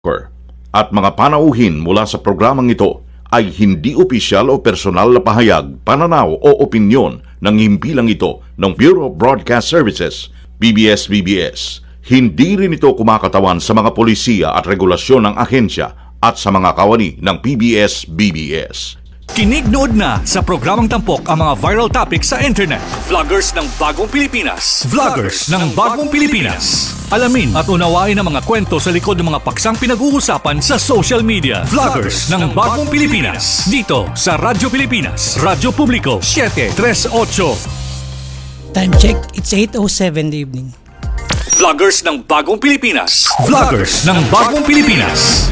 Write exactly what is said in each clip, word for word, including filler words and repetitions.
at mga panauhin mula sa programang ito ay hindi opisyal o personal na pahayag, pananaw o opinyon ng himpilang ito ng Bureau of Broadcast Services, B B S B B S. Hindi rin ito kumakatawan sa mga polisiya at regulasyon ng ahensya at sa mga kawani ng P B S B B S. Kinig nood na sa programang tampok ang mga viral topics sa internet. Vloggers ng Bagong Pilipinas. Vloggers ng Bagong Pilipinas. Alamin at unawain ang mga kwento sa likod ng mga paksang pinag-uusapan sa social media. Vloggers ng Bagong Pilipinas. Dito sa Radyo Pilipinas. Radyo Publiko seven three eight. Time check, it's eight oh seven in the evening. Vloggers ng Bagong Pilipinas. Vloggers ng Bagong Pilipinas.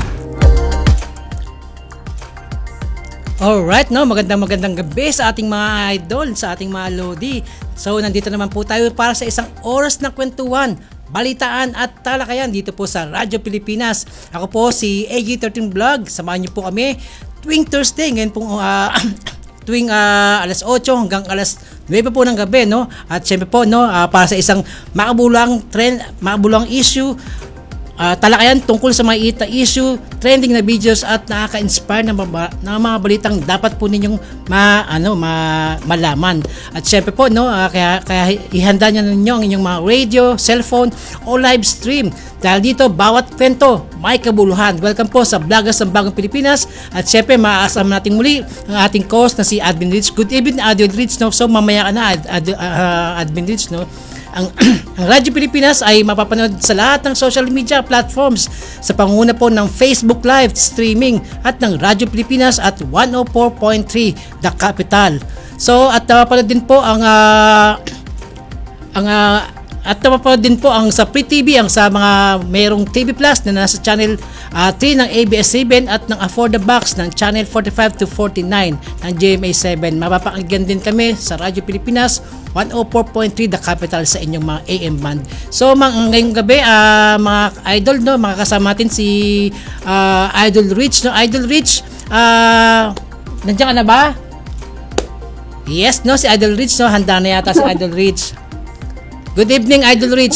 Alright, no, magandang magandang gabi sa ating mga idol, sa ating mga lodi. So, nandito naman po tayo para sa isang oras na kwentuhan, balitaan at talakayan dito po sa Radyo Pilipinas. Ako po si A G thirteen Vlog. Samahan niyo po kami tuwing Thursday, ngayon po uh, tuwing uh, alas eight hanggang alas nine po ng gabi, no? At syempre po, no, uh, para sa isang makabulang trend, makabulang issue, Uh, talakayan tungkol sa mga ita issue, trending na videos at nakaka-inspire na, mga, na mga balitang dapat po ninyong ma, ano, ma, malaman. At syempre po, no, uh, kaya, kaya ihanda nyo ninyo ang inyong mga radio, cellphone o live stream. Dahil dito, bawat kwento may kabuluhan. Welcome po sa Vloggers ng Bagong Pilipinas. At syempre, maaasama natin muli ang ating host na si Admin Rich. Good evening, Admin Rich. No? So, mamaya ka na, Ad, Ad, uh, Admin Rich. No? Ang, ang Radyo Pilipinas ay mapapanood sa lahat ng social media platforms sa pangunguna po ng Facebook Live streaming at ng Radyo Pilipinas at one oh four point three The Capital. So at mapapanood din po ang uh, ang uh, at mapapanood din po ang sa Free T V, ang sa mga mayroong T V Plus na nasa channel uh, three ng A B S seven at ng For the Box ng channel forty-five to forty-nine ng G M A seven. Mapapakinggan din kami sa Radyo Pilipinas one oh four point three The Capital sa inyong mga A M band. So mga, ngayong gabi uh, mga idol, no, makakasama natin si uh, Idol Rich, no. Idol Rich, uh, nandiyan ka na ba? Yes, no, si Idol Rich, no, handa na yata si Idol Rich. Good evening, Idol Rich.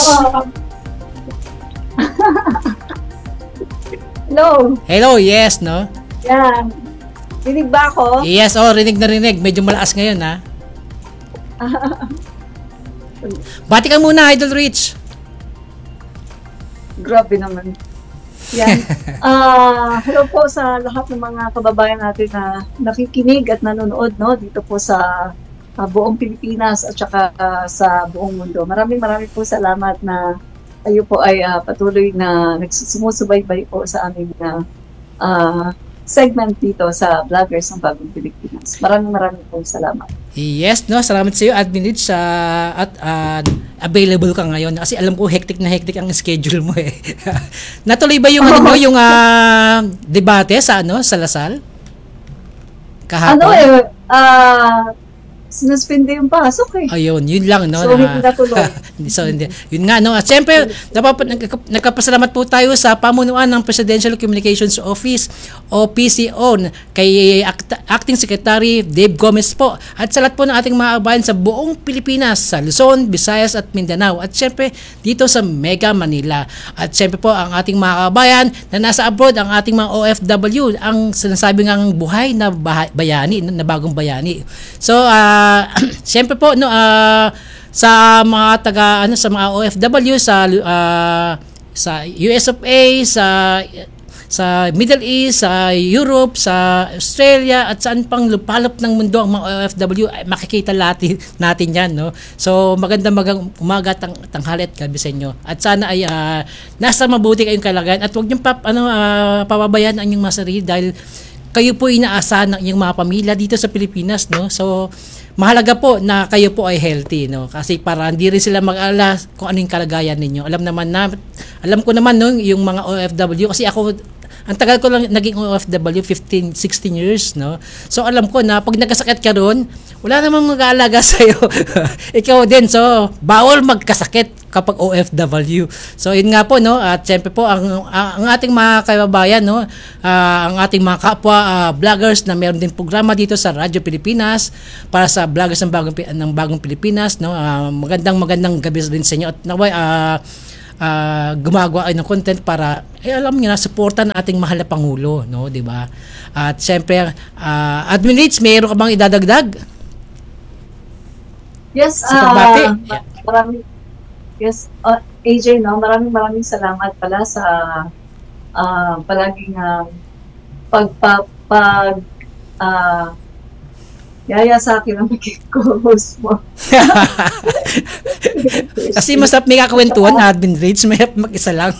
Hello. Hello, yes, no? Yan. Rinig ba ako? Yes, oh, rinig na rinig. Medyo malakas ngayon, ha? Bati ka muna, Idol Rich. Grabe naman. Yan. Uh, hello po sa lahat ng mga kababayan natin na nakikinig at nanonood, no, dito po sa uh, buong Pilipinas at saka uh, sa buong mundo. Maraming maraming po salamat na kayo po ay uh, patuloy na nagsusumusubaybay po sa aming uh, uh, segment dito sa Vloggers ng Bagong Pilipinas. Maraming maraming po salamat. Yes, no, salamat sa iyo, Admin Rich, sa at uh, available ka ngayon kasi alam ko hectic na hectic ang schedule mo eh. Natuloy ba yung ano mo, yung uh, debate sa ano, sa Lasal? Kahapon? Ano eh, ah, uh, sinuspende yung pasok eh. Ayun, yun lang, no? So, hindi natuloy. So, hindi. Yun nga, no? At syempre, dapat nagkapasalamat po tayo sa pamunuan ng Presidential Communications Office o P C O kay Acting Secretary Dave Gomez po. At sa lahat po ng ating mga kabayan sa buong Pilipinas, sa Luzon, Visayas at Mindanao. At syempre, dito sa Mega Manila. At syempre po, ang ating mga kabayan na nasa abroad, ang ating mga O F W, ang sinasabi ngang buhay na bayani, na bagong bayani. So, ah, Uh, siyempre po, no, uh, sa mga taga ano, sa mga O F W sa uh, sa U S of A, sa sa Middle East, sa Europe, sa Australia at saan pang lupalop ng mundo ang mga O F W, ay makikita natin natin 'yan, no. So magandang magang umaga, tang, tanghali at gabi sa inyo. At sana ay uh, nasa mabuti kayong kalagayan at huwag niyo pa ano uh, pababayaan ang inyong mga sarili dahil kayo po inaasahan ng inyong mga pamilya dito sa Pilipinas, no. So mahalaga po na kayo po ay healthy, no, kasi para hindi rin sila mag-alala kung ano yung kalagayan ninyo. Alam naman na alam ko naman, no, yung mga O F W kasi ako ang tagal ko lang naging O F W, fifteen, sixteen years, no. So alam ko na pag nagkasakit ka ron, wala namang mag-aalaga sa iyo. Ikaw din, so bawal magkasakit kapag O F W. So yun nga po, no, at siyempre po ang ang ating mga kababayan, no, uh, ang ating mga kapwa uh, vloggers na meron din programa dito sa Radyo Pilipinas para sa vloggers ng bagong ng bagong Pilipinas, no. Uh, magandang magandang gabi din sa inyo at naway uh, ah, gumagawa kayo ng content para eh, alam niyo na supportan ating mahal na pangulo, no, 'di ba? At syempre uh, Admin Rich, mayroon ka bang idadagdag? Yes, Sa pagbati. ah, Yeah. maraming, yes, uh, A J, no, maraming maraming salamat pala sa ah, palaging uh, pagpa, pag, ah, yaya sa akin ang magiging co-host mo. Kasi masarap may kakwentuhan, Admin Rich, may mag-isa lang.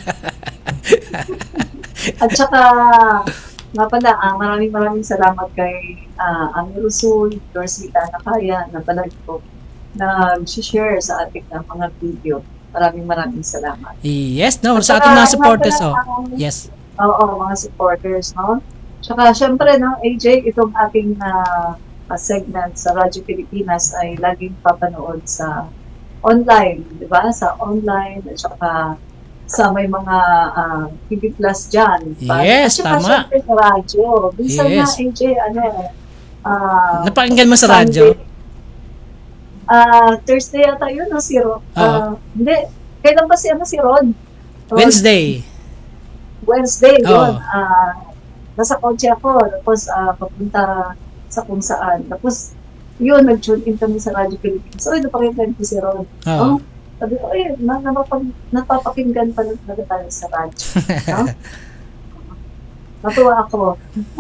At saka, nga pala, ah, maraming maraming salamat kay uh, Ami Rusul, Dorsita Nakaya, na palagi po nag-share sa ating uh, mga video. Maraming maraming salamat. Yes, no, At sa saka, ating mga nga supporters, pala, oh. ang- Yes. Oo, mga supporters, no? Tsaka, syempre, no, A J, itong ating uh, segment sa Radyo Pilipinas ay laging papanood sa online, di ba? Sa online, at saka sa may mga ah, T V Plus dyan. Yes, at saka, tama. syempre, sa radyo. Minsan Yes. na, A J, ano, ah, Napakinggan mo sa radyo? Sunday. Ah, Thursday yata yun, no, si Rod. Ah, hindi, kailan ba si, ano, si Rod? Rod- Wednesday. Wednesday, Oo. yun. Ah, nasa kotse ako, tapos ah, papunta sa kung saan. Tapos, yun, nag-tune in kami sa Radyo Pilipinas. So, napakinggan ko si Ron. Oo. Oh, sabi ko, eh, na, napapag, napapakinggan pa lang talaga tayo sa radyo. No? Natuwa ako.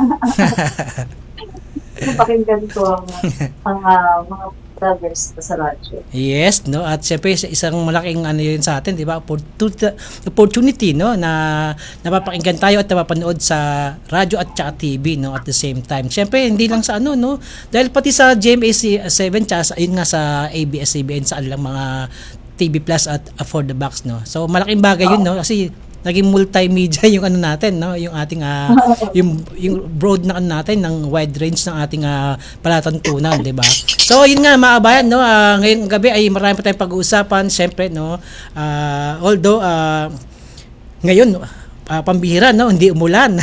Napakinggan ko ang, ang ah, mga vloggers sa radyo. Yes, no, at syempre isa- isang malaking ano yun sa atin, 'di ba? Opportunity, opportunity, no, na napapakinggan tayo at napapanood sa radyo at saka T V, no, at the same time. Syempre hindi lang sa ano, no, dahil pati sa G M A seven tsaka sa- ayun nga sa A B S C B N sa lang mga T V Plus at uh, for the box, no. So malaking bagay yun, no, kasi naging multimedia yung ano natin, no, yung ating ah, yung yung broad na ano natin ng wide range ng ating ah, palatuntunan, 'di ba? So yun nga mga kabayan, no, ah, ngayong gabi ay marami pa tayong pag-uusapan, syempre, no. ah, although ah, ngayon ah, pambihira, no, hindi umulan.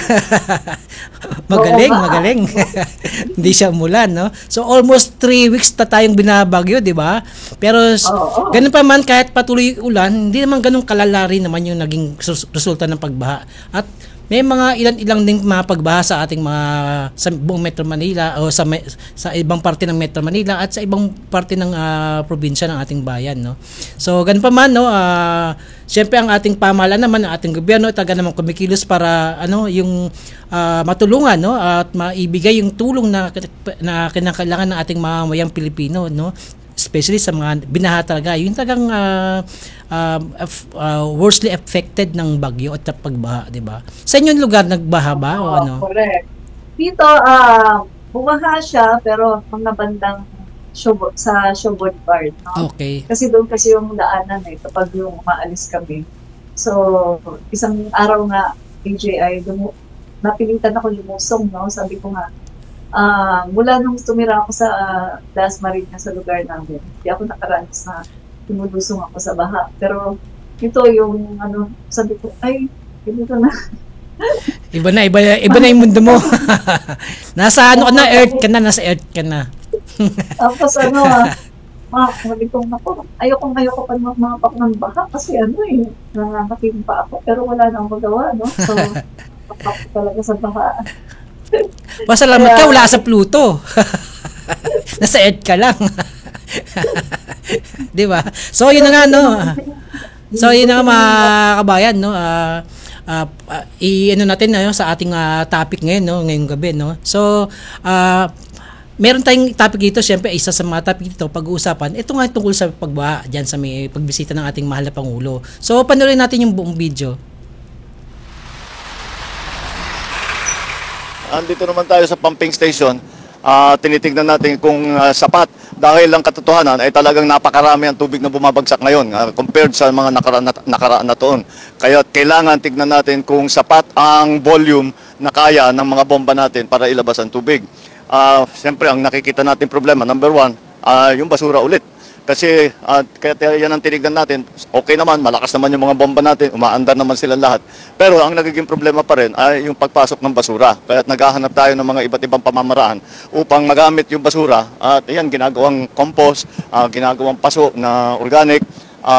magaling, Oo nga. magaling. Hindi siya umulan, no. So almost three weeks na tayong binabagyo, 'di ba? Pero s- Oo. ganun pa man, kahit patuloy yung ulan, hindi naman ganun kalala rin naman yung naging sus- resulta ng pagbaha. At may mga ilan-ilang ding mga pagbaha sa ating mga sa buong Metro Manila o sa me- sa ibang parte ng Metro Manila at sa ibang parte ng ah, probinsya ng ating bayan, no. So ganun pa man, no, ah, syempre ang ating pamahalaan naman, ang ating gobyerno talaga naman kumikilos para ano yung ah, matulungan, no, at maibigay yung tulong na na kinakailangan ng ating mga mamayang Pilipino, no, especially sa mga binaha talaga, yung talagang ah, um, af- ah, worstly affected ng bagyo at pagbaha, 'di ba? Sa inyong lugar nagbaha ba o Oo, ano? correct. Dito, ah, bumaha siya, pero mga bandang Showbo, sa Showboard Part, no? Okay. Kasi doon kasi yung daanan eh, kapag yung umaalis kami. So, isang araw nga, A J, ay dumu- napilitan ako lumusong, no? Sabi ko nga, ah mula nung tumira ako sa uh, Dasmariñas sa lugar namin, hindi ako nakaranas na tumulusong ako sa baha. Pero ito yung, ano, sabi ko, ay, ganito na. Iba na, iba, iba na yung mundo mo. Nasa ano ka na, earth ka na, nasa earth ka na. Tapos ano, ah, mga, sabi ko, naku, ayokong ayoko pa magmapak ng baha kasi ano eh, nangangatim pa ako, pero wala nang magawa, no? So, papak talaga sa baha. Pasalamat ka, Kaya- wala sa Pluto. Nasa earth ka lang. 'Di ba? So yun na nga, no. So yun na nga mga kabayan, no. Ah ah, ah, i-ano natin na sa ating ah, topic ngayon, no, ngayong gabi, no. So ah meron tayong topic dito, syempre isa sa mga topic dito pag-uusapan. Ito nga tungkol sa pagbaha diyan sa may pagbisita ng ating mahal na pangulo. So panoorin natin yung buong video. Andito naman tayo sa pumping station. Ah, tinitingnan natin kung ah, sapat dahil ang katotohanan ay talagang napakarami ang tubig na bumabagsak ngayon ah, compared sa mga nakaraan na, nakaraan na taon. Kaya kailangan tignan natin kung sapat ang volume na kaya ng mga bomba natin para ilabas ang tubig. Ah, Siyempre, ang nakikita natin problema, number one, ah, yung basura ulit. Kasi ah, kaya tayo- yan ang tinignan natin. Okay naman, malakas naman yung mga bomba natin, umaandar naman sila lahat. Pero ang nagiging problema pa rin ay yung pagpasok ng basura. Kaya naghahanap tayo ng mga iba't ibang pamamaraan upang magamit yung basura. At yan, ginagawang compost, ah, ginagawang paso na organic. Ah,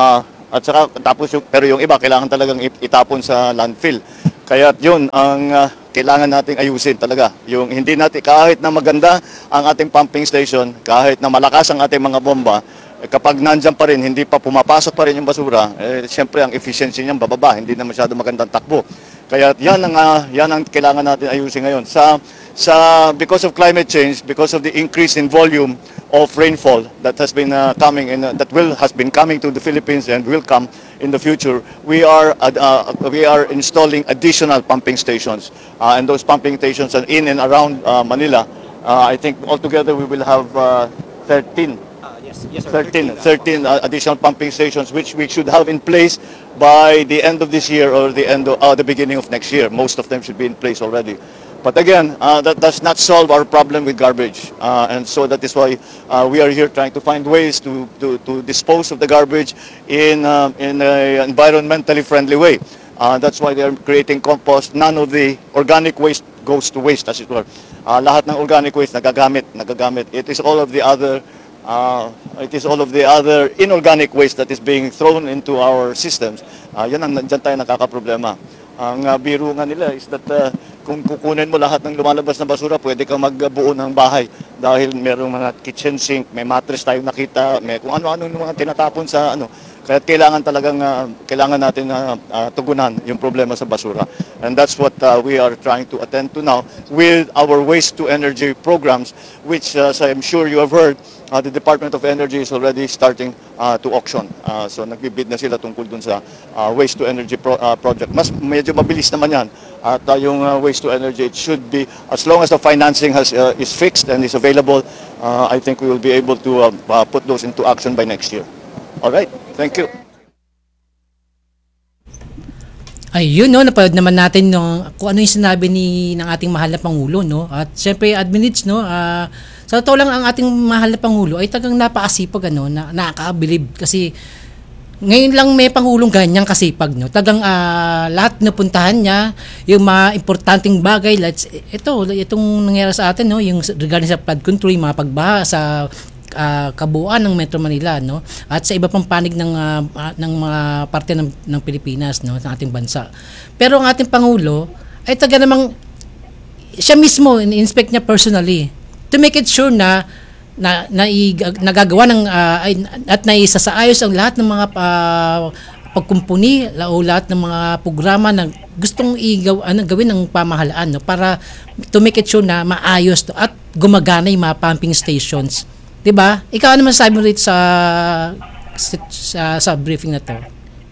At saka, tapos yung, pero yung iba, kailangan talagang it- itapon sa landfill. Kaya yun ang ah, kailangan nating ayusin talaga. Yung hindi natin, kahit na maganda ang ating pumping station, kahit na malakas ang ating mga bomba, eh, kapag nandyan pa rin, hindi pa pumapasok pa rin yung basura, eh, siyempre ang efficiency niyan bababa, hindi na masyado magandang takbo. Kaya yan ang ah, yan ang kailangan natin ayusin ngayon. Sa sa because of climate change, because of the increase in volume of rainfall that has been uh, coming in uh, that will has been coming to the Philippines and will come in the future, we are uh, uh, we are installing additional pumping stations. Uh, and those pumping stations are in and around uh, Manila. Uh, I think altogether we will have uh, thirteen thirteen, thirteen uh, additional pumping stations, which we should have in place by the end of this year or the end of, uh, the beginning of next year. Most of them should be in place already. But again, uh, that does not solve our problem with garbage. Uh, and so that is why uh, we are here trying to find ways to, to, to dispose of the garbage in, uh, in an environmentally friendly way. Uh, that's why they are creating compost. None of the organic waste goes to waste, as it were. Uh, lahat ng organic waste nagagamit, nagagamit. It is all of the other Uh, it is all of the other inorganic waste that is being thrown into our systems. Uh, yan ang dyan tayo nakakaproblema. Ang uh, biro nga nila is that uh, kung kukunin mo lahat ng lumalabas na basura, pwede kang magbuo ng bahay dahil merong mga kitchen sink, may mattress tayong nakita, may kung ano-ano yung mga tinatapon sa ano. Kaya kailangan talagang uh, kailangan natin uh, uh, tugunan yung problema sa basura. And that's what uh, we are trying to attend to now with our waste to energy programs, which uh, as I'm sure you have heard, uh, the Department of Energy is already starting uh, to auction. Uh, so nagbibid na sila tungkol dun sa uh, waste to energy pro- uh, project. Mas medyo mabilis naman yan. At uh, yung uh, waste to energy, it should be, as long as the financing has uh, is fixed and is available, uh, I think we will be able to uh, uh, put those into action by next year. All right. Thank you. Ayun, no, napanood naman natin no, kung ano yung sinabi ni ng ating mahal na Pangulo, no. At syempre, admins, no, ah, sa totoo lang ang ating mahal na Pangulo ay tagang napakasipag, ano, na nakaka-believe kasi ngayon lang may pangulong ganyang kasipag, no. Tagang ah, lahat na puntahan niya, yung mga importanteng bagay, let's ito, itong nangyari sa atin, no, yung regarding sa flood control, yung mga pagbaha sa Uh, kabuuan ng Metro Manila, no, at sa iba pang panig ng uh, uh, ng mga parte ng, ng Pilipinas, no, ng ating bansa. Pero ang ating pangulo ay taga namang siya mismo in-inspect niya personally to make it sure na na, na nagagawa ng uh, ay, at naisasaayos ang lahat ng mga uh, pagkumpuni o lahat ng mga programa na gustong igaw ano gawin ng pamahalaan, no, para to make it sure na maayos to at gumagana yung mga pumping stations. Diba? Ikaw ano masasabi mo rito sa, sa sa briefing na to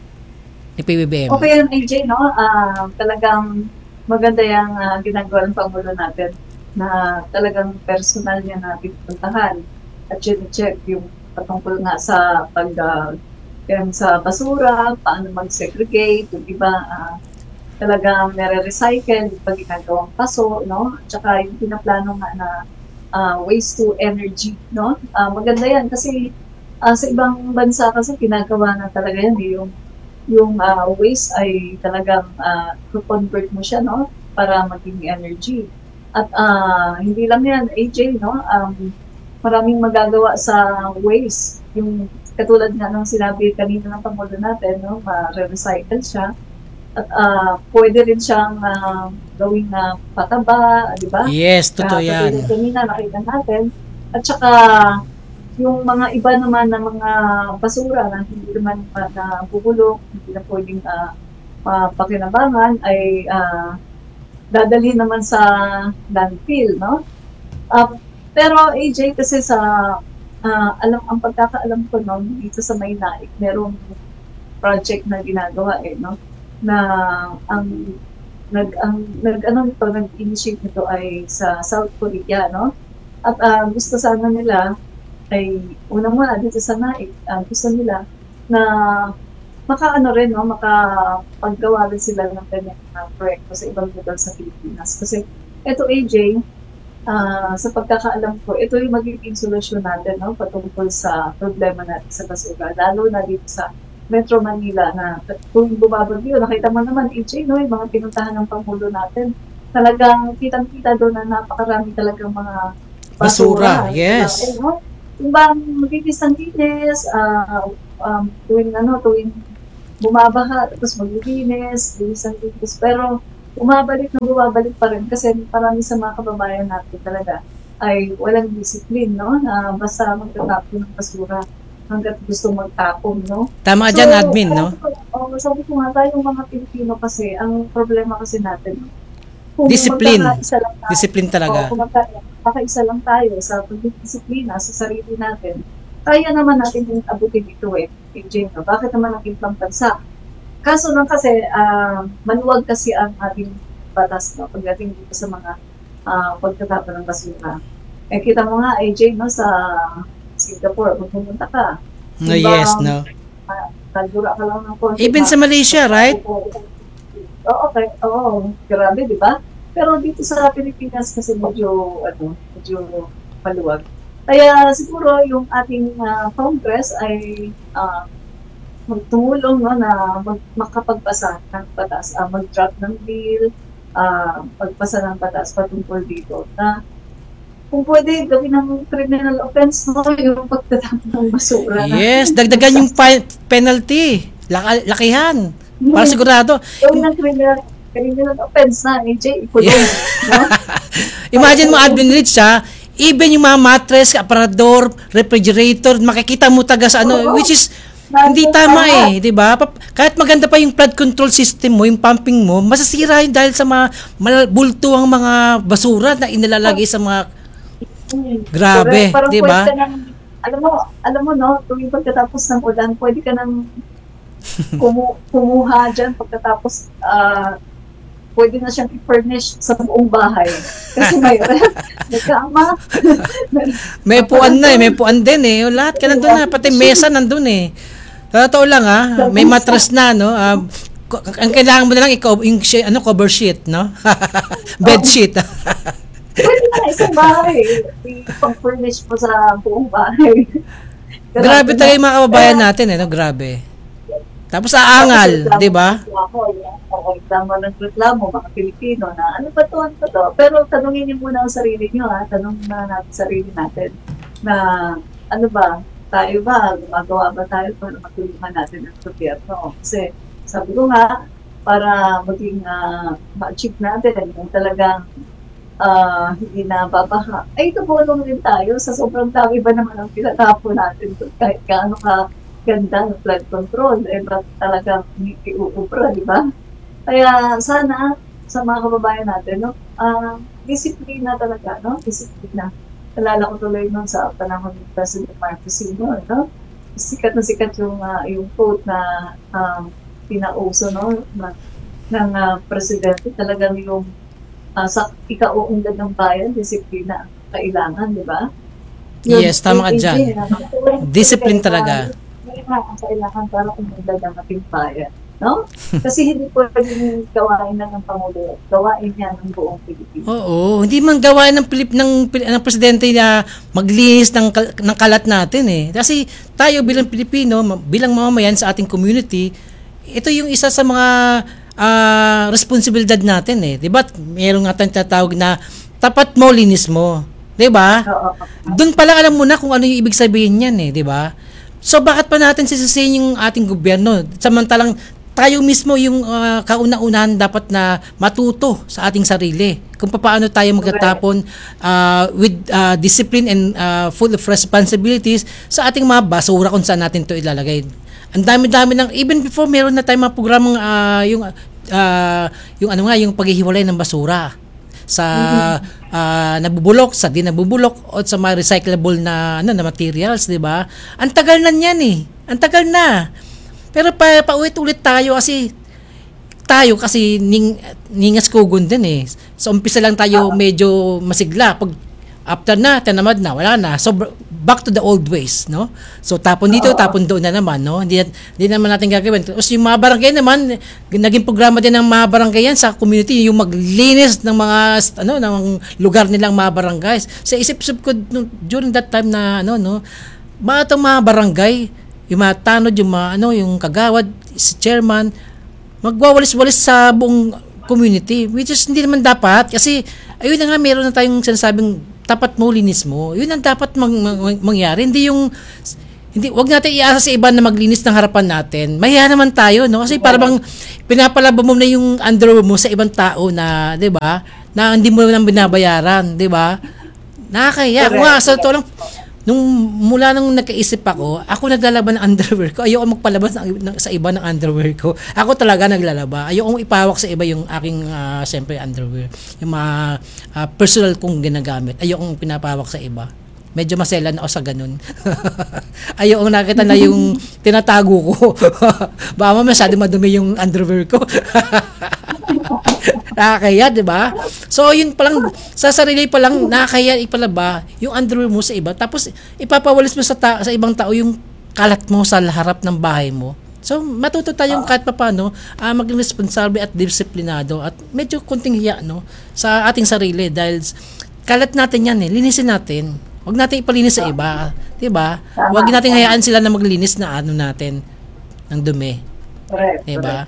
ni P B B M? Okay yan, A J, no? Uh, talagang maganda yung uh, ginagawa ng Pangulo natin na talagang personal niya na pipuntahan at check yung patungkol nga sa pag uh, sa basura, paano mag-segregate, yung iba uh, talagang nare-recycle, pag ginagawang paso, no? At saka yung pinaplano nga na Uh, waste to energy, no? Uh, maganda yan kasi uh, sa ibang bansa kasi ginagawa na talaga yan, eh, yung yung uh, waste ay talagang uh, convert mo siya, no? Para maging energy. At uh, hindi lang yan, A J, no? Um, maraming magagawa sa waste. Yung katulad nga ng sinabi kanina ng Pangulo natin, no? Ma-recycle siya. At uh, pwede rin siyang uh, gawing na uh, pataba, di ba? Yes, totoo uh, yan. Kanina nakita natin. At saka yung mga iba naman na mga basura na hindi naman uh, na bubulok, hindi na pwedeng uh, pakinabangan ay uh, dadalhin naman sa landfill, no? Uh, pero A J, kasi sa uh, alam ang pagkakaalam ko, no, dito sa Maynaik, merong project na ginagawa, eh, no? Na ang nag ang nag ano nito nag-initiate nito ay sa South Korea, no? At uh, gusto sana nila ay unang muna dito sa Naik, uh, gusto nila na makaano rin, no, makapaggawa rin sila ng kanyang uh, proyekto sa ibang lugar sa Pilipinas. Kasi ito, A J, uh, sa pagkakaalam ko, ito yung magiging solusyon natin, no, patungkol sa problema natin sa basura, lalo na dito sa Metro Manila na kung bumabagyo, nakita mo naman, A J, no, yung mga pinuntahan ng Pangulo natin, talagang kitang-kita doon na napakarami talagang mga basura. Basura, yes. Uh, no? Yung bang magigis ng linis, uh, um, tuwing ano, tuwing bumabaha, tapos maglilinis, linis ang linis. Pero bumabalik na bumabalik pa rin kasi marami sa mga kababayan natin talaga ay walang discipline, no? Na basta magtatapon ng basura hanggat gusto magtapon, no? Tama ka dyan, admin, no? Oh, sabi ko nga, tayong mga Pilipino kasi, ang problema kasi natin, kung Discipline. magkakaisa lang tayo, Discipline talaga. o kung magkakaisa lang tayo sa pagdisiplina sa sarili natin, kaya naman natin yung abutin ito eh, A J, no? Bakit naman ang ibang bansa? Kaso lang kasi, uh, maluwag kasi ang ating batas, no? Pagdating dito sa mga uh, pagtatapon ng basura. Eh, kita mo nga, A J, no, sa Singapore, kung pumunta ka. No, diba, yes, no. Uh, Tagdura ka lang ng konti. Even sa Malaysia, right? Oo, okay. Oo, grabe, di ba? Pero dito sa Pilipinas kasi medyo, ano, medyo maluwag. Kaya siguro yung ating uh, Congress ay uh, magtumulong, no, na mag, makapagpasa ng batas, uh, mag-draft ng bill, uh, pagpasa ng batas patungkol dito na kung pwede gawin ng criminal offense, no, yung pagtatapon ng basura. Yes, dagdagan yung pa- penalty. Laka- lakihan. Para sigurado. Gawin ng criminal, criminal offense na, A J, ikulong. No? Imagine mo, admin rich ha, even yung mga mattress, aparador, refrigerator, makikita mo taga sa ano, which is hindi tama eh, di ba? Kahit maganda pa yung flood control system mo, yung pumping mo, masasira yun dahil sa mga bultuang mga basura na inilalagay sa mga grabe, parang di ba? pwede ka nang, alam mo, alam mo no, tuwing pagkatapos ng ulan, pwede ka nang kumu kumuha dyan pagkatapos, uh, pwede na siyang i-furnish sa buong bahay. Kasi may ref, may kama. May puan na eh, may puan din eh. O, lahat ka nandun na, pati mesa nandun eh. Totoo lang ah, may mattress na, no? Uh, ang kailangan mo na lang i-cover, yung shi- ano, cover sheet, no? Bed sheet. Pwede na isang bahay. I-furnish mo sa buong bahay. Grabe talaga yung mga kababayan natin eh, no? Grabe. Tapos aangal, di ba? Oo, reklamo ng reklamo, mga Pilipino na ano ba to, ano ba to? Pero tanungin niyo muna ang sarili niyo, ha? Tanungin muna natin sarili natin na ano ba, tayo ba, gumagawa ba tayo para matulungan natin ang gobyerno? Kasi sabi ko nga, para maging uh, ma-achieve natin yung talagang uh, hindi na babaha, ay tumulong din tayo sa sobrang dami ba naman ang pinatapo natin kahit gaano ka ganda ng flood control, eh ba't talagang hindi uubra, di ba? Kaya sana sa mga kababayan natin, no, uh, disiplina talaga, no? Disiplina. Alala ko tuloy nun sa panahon ni President Marcos Senior, no? Sikat na sikat yung, uh, yung quote na um, pinauso, no? Na, ng uh, presidente, talagang yung uh, sa ikauunlad ng bayan, disiplina ang kailangan, di ba? Yes, tama ka dyan. Discipline talaga. Ang kailangan para umunlad ang ating bayan. No? Kasi hindi po pwedeng gawain na ng Pangulo. Gawain niya ng buong Pilipinas. Oo, hindi man gawain ng Pilip ng, ng presidente na maglinis ng, ng kalat natin eh. Kasi tayo bilang Pilipino, bilang mamamayan sa ating community, ito yung isa sa mga uh, responsibilidad natin eh. 'Di ba? Mayroong nga tayong tatawag na tapat mo, linis mo. 'Di ba? Doon pa lang alam mo na kung ano yung ibig sabihin niyan eh, 'di ba? So bakit pa natin sisisihin yung ating gobyerno? Samantalang tayo mismo yung uh, kauna-unahan dapat na matuto sa ating sarili kung paano tayo magtatapon uh, with uh, discipline and uh, full of responsibilities sa ating mga basura kung saan natin to ilalagay. Ang dami-dami ng, even before meron na tayong mga programang uh, yung uh, yung ano nga yung paghihiwalay ng basura sa uh, nabubulok, sa di nabubulok o sa mga recyclable na ano na materials, 'di ba? Ang tagal na niyan eh. Ang tagal na. Pero pa paulit-ulit tayo kasi tayo kasi ning ningas kugon din eh. So umpisa lang tayo medyo masigla. Pag after na, tanamad na, wala na. So back to the old ways, no? So tapon dito, tapon doon na naman, no? Hindi, hindi naman natin gagawin. Tapos yung mga barangay naman, naging programa din ng mga barangay yan sa community, yung maglinis ng mga ano ng lugar nilang mga barangays. Sa isip-isip ko during that time na ano, no, mga itong mga barangay, yung mga tanod, yung mga ano, yung kagawad, si chairman, magwawalis-walis sa buong community, which is hindi naman dapat kasi ayun na nga, meron na tayong sinasabing tapat mo, linis mo. Yun ang dapat mang, mang, mangyari. Hindi yung hindi, wag natin iasa sa iba na maglinis ng harapan natin. Mahiya naman tayo, no? Kasi para bang pinapalaba mo na yung underwear mo sa ibang tao na, 'di ba? Na hindi mo nang binabayaran, 'di ba? Nakakaya. Kung nga, sa totoo lang, nung mula nung nagkaisip ako, ako naglalaban ng underwear ko. Ayoko magpalabas ng, ng, sa iba ng underwear ko. Ako talaga naglalaba. Ayoko ipawak sa iba yung aking, uh, siyempre, underwear. Yung mga uh, personal kong ginagamit. Ayoko pinapawak sa iba. Medyo masela na ako sa ganun. Ayoko nakita na yung tinatago ko. Baka masyado madumi yung underwear ko. Nakakaya, di ba? So, yun palang, sa sarili pa lang, nakakaya ipalaba yung underwear mo sa iba. Tapos, ipapawalis mo sa, ta- sa ibang tao yung kalat mo sa harap ng bahay mo. So, matuto tayong kahit pa paano uh, maging responsable at disiplinado at medyo konting hiya, no, sa ating sarili dahil kalat natin yan eh. Linisin natin. Huwag natin ipalinis sa iba. Diba? Huwag natin hayaan sila na maglinis na ano natin ng dumi. Correct. Diba?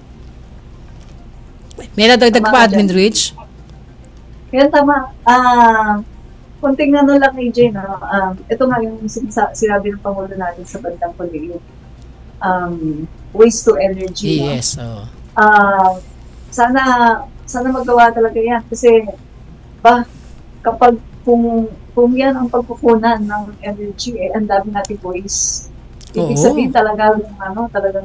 May nadagdag pa, Admin Rich? Yan, tama. Ah, kunting ano lang, A J, no? Um, ito nga yung sinasa- sinabi ng Pangulo natin sa bandang huli, yung um, waste to energy. no? Yes. Oh. Ah, sana sana magawa talaga yan kasi ba kapag kung kung yan ang pagkukunan ng energy eh ang dami nating waste. Ibig Oo. sabihin talaga yung ano talagang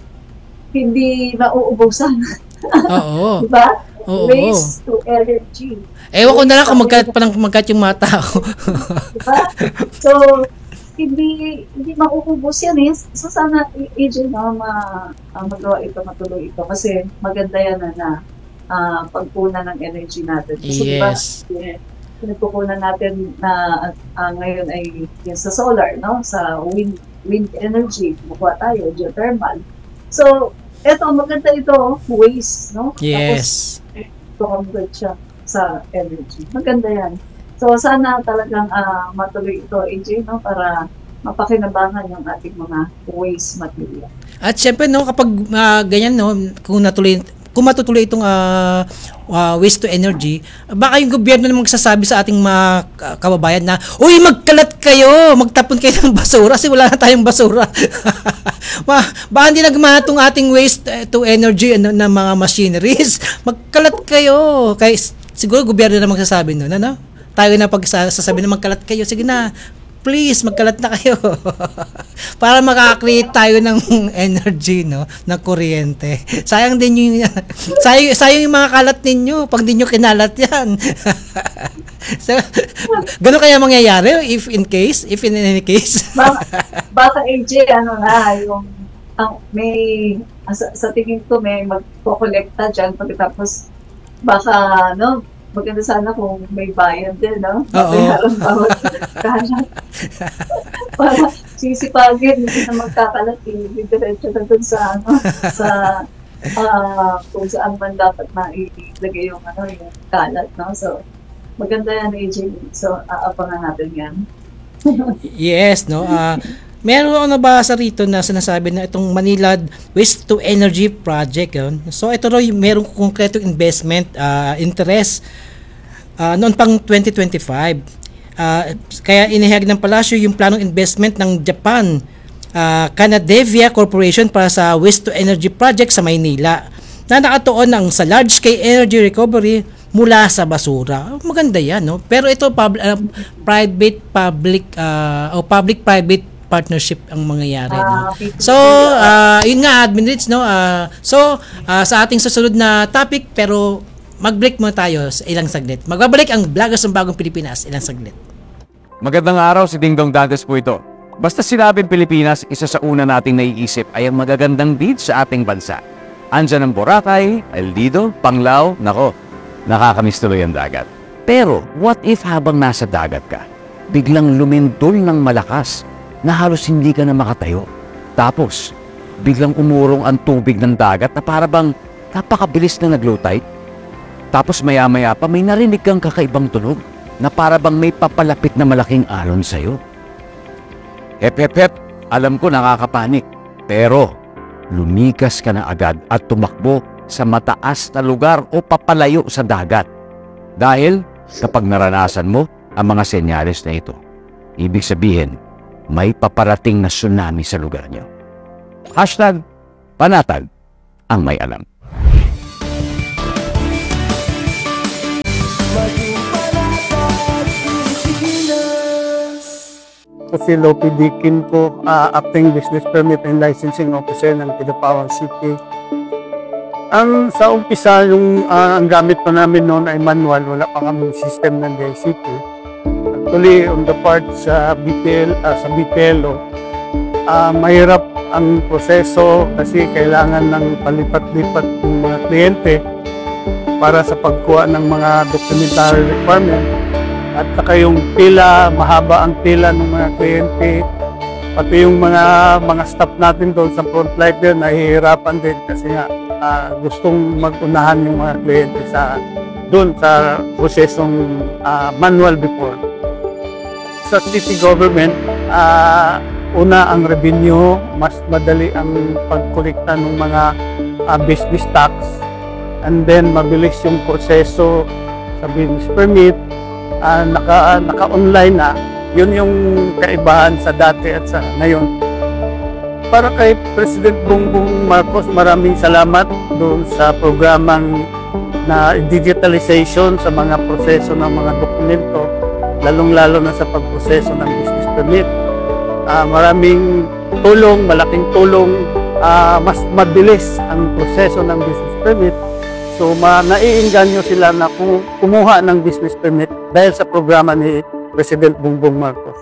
hindi nauubusan. Oo. Diba? Oo. Waste to energy. Ewan ko na lang kung magkat pa lang magkat yung mga tao. Diba? So, hindi hindi mauubos yan eh. So, sana, A J, no, ma, uh, magawa ito, matuloy ito. Kasi maganda yan na, na uh, pagpunan ng energy natin. Kasi Yes. diba, eh, pinagpupunan natin na uh, ngayon ay yung sa solar, no? Sa wind, wind energy, kumukuha tayo, geothermal. So, eto, maganda ito, waste, no? Yes. Tapos, convert siya sa energy. Maganda yan. So, sana talagang uh, matuloy ito, A J, no? Para mapakinabangan yung ating mga waste material. At syempre no kapag uh, ganyan no kung natuloy kung matutuloy itong uh, uh, waste to energy, baka yung gobyerno na magsasabi sa ating mga uh, kababayan na, uy, magkalat kayo, magtapon kayo ng basura kasi wala na tayong basura. Ma, baka hindi nagmana itong ating waste to energy ano, ng mga machineries. Magkalat kayo. Kaya siguro gobyerno na magsasabi nun, ano? Tayo na pagsasabi na magkalat kayo, sige na, please, magkalat na kayo. Para makakreate tayo ng energy, no? Ng kuryente. Sayang din yung, sayang, sayang yung mga kalat ninyo pag di nyo kinalat yan. So, gano'n kaya mangyayari if in case, if in any case? Baka, baka A J, ano na, yung, ang, may, sa, sa tingin ko, may magpo-collecta dyan pagkatapos, baka, no, maganda sana kung may bayan din, no? Oo. Bayaran bawat kalat. Para sisipagin, hindi na magkakalat, i-diretso na dun sa, ano, sa, uh, kung saan man dapat mailagay yung, ano, yung kalat, no? So, maganda yan, A J. So, aapangan natin yan. Yes, no? Ah, meron ako nabasa rito na sinasabi na itong Manila Waste to Energy Project. Yun. So, ito raw yung merong konkretong investment ah, interest ah, noon pang twenty twenty-five. Ah, kaya inihayag ng palasyo yung planong investment ng Japan ah, Canadevia Corporation para sa Waste to Energy Project sa Maynila na nakatuon ng sa large-scale energy recovery mula sa basura. Maganda yan, no? Pero ito pub, uh, private public uh, o public private partnership ang mangyayari, no? Ah, okay. So, uh, yun nga, admin Rich, no? Uh, so, uh, sa ating susunod na topic, pero mag-break muna tayo sa ilang saglit. Magbabalik ang Vloggers ng Bagong Pilipinas, ilang saglit. Magandang araw, si Dingdong Dantes po ito. Basta sinabing Pilipinas, isa sa una nating naiisip ay ang magagandang beach sa ating bansa. Andyan ang Boracay, El Nido, Panglao, nako, nakakamiss tuloy ang dagat. Pero, what if habang nasa dagat ka, biglang lumindol ng malakas na halos hindi ka na makatayo? Tapos, biglang umurong ang tubig ng dagat na para bang napakabilis na nag-low tide? Tapos maya-maya pa may narinig kang kakaibang tunog na para bang may papalapit na malaking alon sa'yo. Hep, hep, hep, alam ko nakakapanik. Pero, lumikas ka na agad at tumakbo sa mataas na lugar o papalayo sa dagat. Dahil kapag naranasan mo ang mga senyales na ito, ibig sabihin, may paparating na tsunami sa lugar nyo. Hashtag Panatag ang may alam. Ako si Lopi Dikin po, uh, Acting Business Permit and Licensing Officer ng Kidapawan City. Ang sa umpisa, yung uh, ang gamit pa namin noon ay manual, wala pa kami system ng D I C T. Actually, on the part sa B P L, uh, sa B P L O, uh, mahirap ang proseso kasi kailangan ng palipat-lipat ng mga kliyente para sa pagkuha ng mga documentary requirement. At saka yung pila, mahaba ang pila ng mga kliyente. Pati yung mga mga staff natin doon sa frontline din, nahihirapan din kasi nga uh, gustong mag-unahan yung mga kliyente sa doon sa prosesong uh, manual before. Sa city government, uh, una ang revenue, mas madali ang pagkolekta ng mga uh, business tax. And then mabilis yung proseso sa business permit. Uh, naka, naka-online na, yun yung kaibahan sa dati at sa ngayon. Para kay President Bongbong Marcos, maraming salamat doon sa programang na digitalization sa mga proseso ng mga dokumento, lalong-lalo na sa pagproseso ng business permit. Uh, maraming tulong, malaking tulong, uh, mas mabilis ang proseso ng business permit. So, ma naiinganyo sila na kumuha ng business permit dahil sa programa ni President Bongbong Marcos.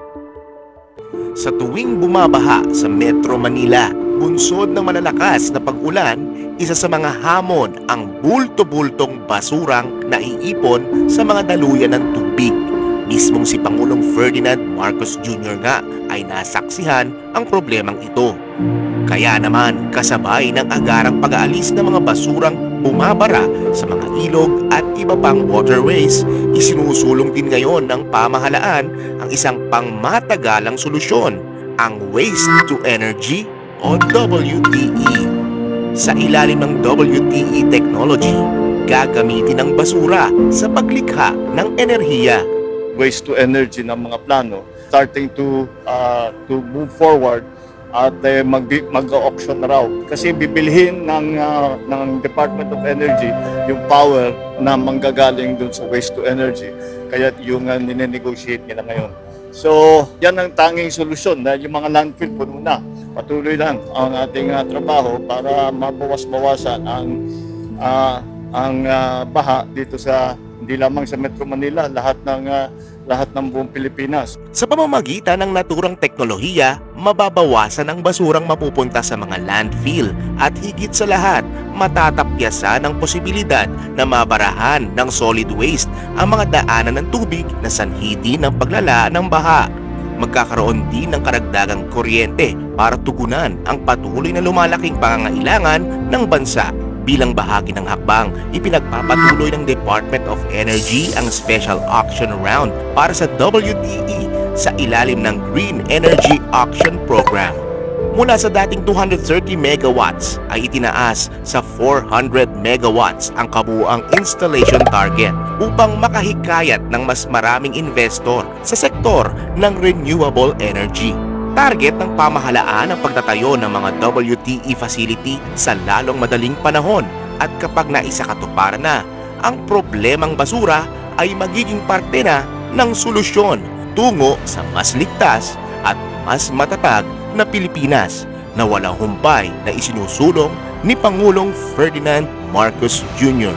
Sa tuwing bumabaha sa Metro Manila, bunsod ng malalakas na pag-ulan, isa sa mga hamon ang bulto-bultong basurang naiipon sa mga daluyan ng tubig. Mismong si Pangulong Ferdinand Marcos Junior nga ay nasaksihan ang problemang ito. Kaya naman kasabay ng agarang pag-aalis ng mga basurang bumabara sa mga ilog at iba pang waterways, isinusulong din ngayon ng pamahalaan ang isang pangmatagalang solusyon, ang Waste to Energy o W T E. Sa ilalim ng W T E technology, gagamitin ang basura sa paglikha ng enerhiya. Waste to energy ng mga plano starting to uh, to move forward at uh, mag mag-auction na raw kasi bibilhin ng uh, ng Department of Energy yung power na manggagaling dun sa waste to energy, kaya yung uh, nine-negotiate nila ngayon. So yan ang tanging solusyon dahil yung mga landfill puno na. Patuloy lang ang ating uh, trabaho para mabawas-bawasan ang uh, ang uh, baha dito sa hindi lamang sa Metro Manila, lahat ng uh, lahat ng buong Pilipinas. Sa pamamagitan ng naturang teknolohiya, mababawasan ang basurang mapupunta sa mga landfill at higit sa lahat, matatapyasan ang posibilidad na mabarahan ng solid waste ang mga daanan ng tubig na sanhi din ng paglala ng baha. Magkakaroon din ng karagdagang kuryente para tugunan ang patuloy na lumalaking pangangailangan ng bansa. Bilang bahagi ng hakbang, ipinagpapatuloy ng Department of Energy ang special auction round para sa W T E sa ilalim ng Green Energy Auction Program. Mula sa dating two hundred thirty megawatts ay itinaas sa four hundred megawatts ang kabuuang installation target upang makahikayat ng mas maraming investor sa sektor ng renewable energy. Target ng pamahalaan ang pagtatayo ng mga W T E facility sa lalong madaling panahon at kapag naisakatuparan na, ang problemang basura ay magiging parte na ng solusyon tungo sa mas ligtas at mas matatag na Pilipinas na walang humpay na isinusulong ni Pangulong Ferdinand Marcos Junior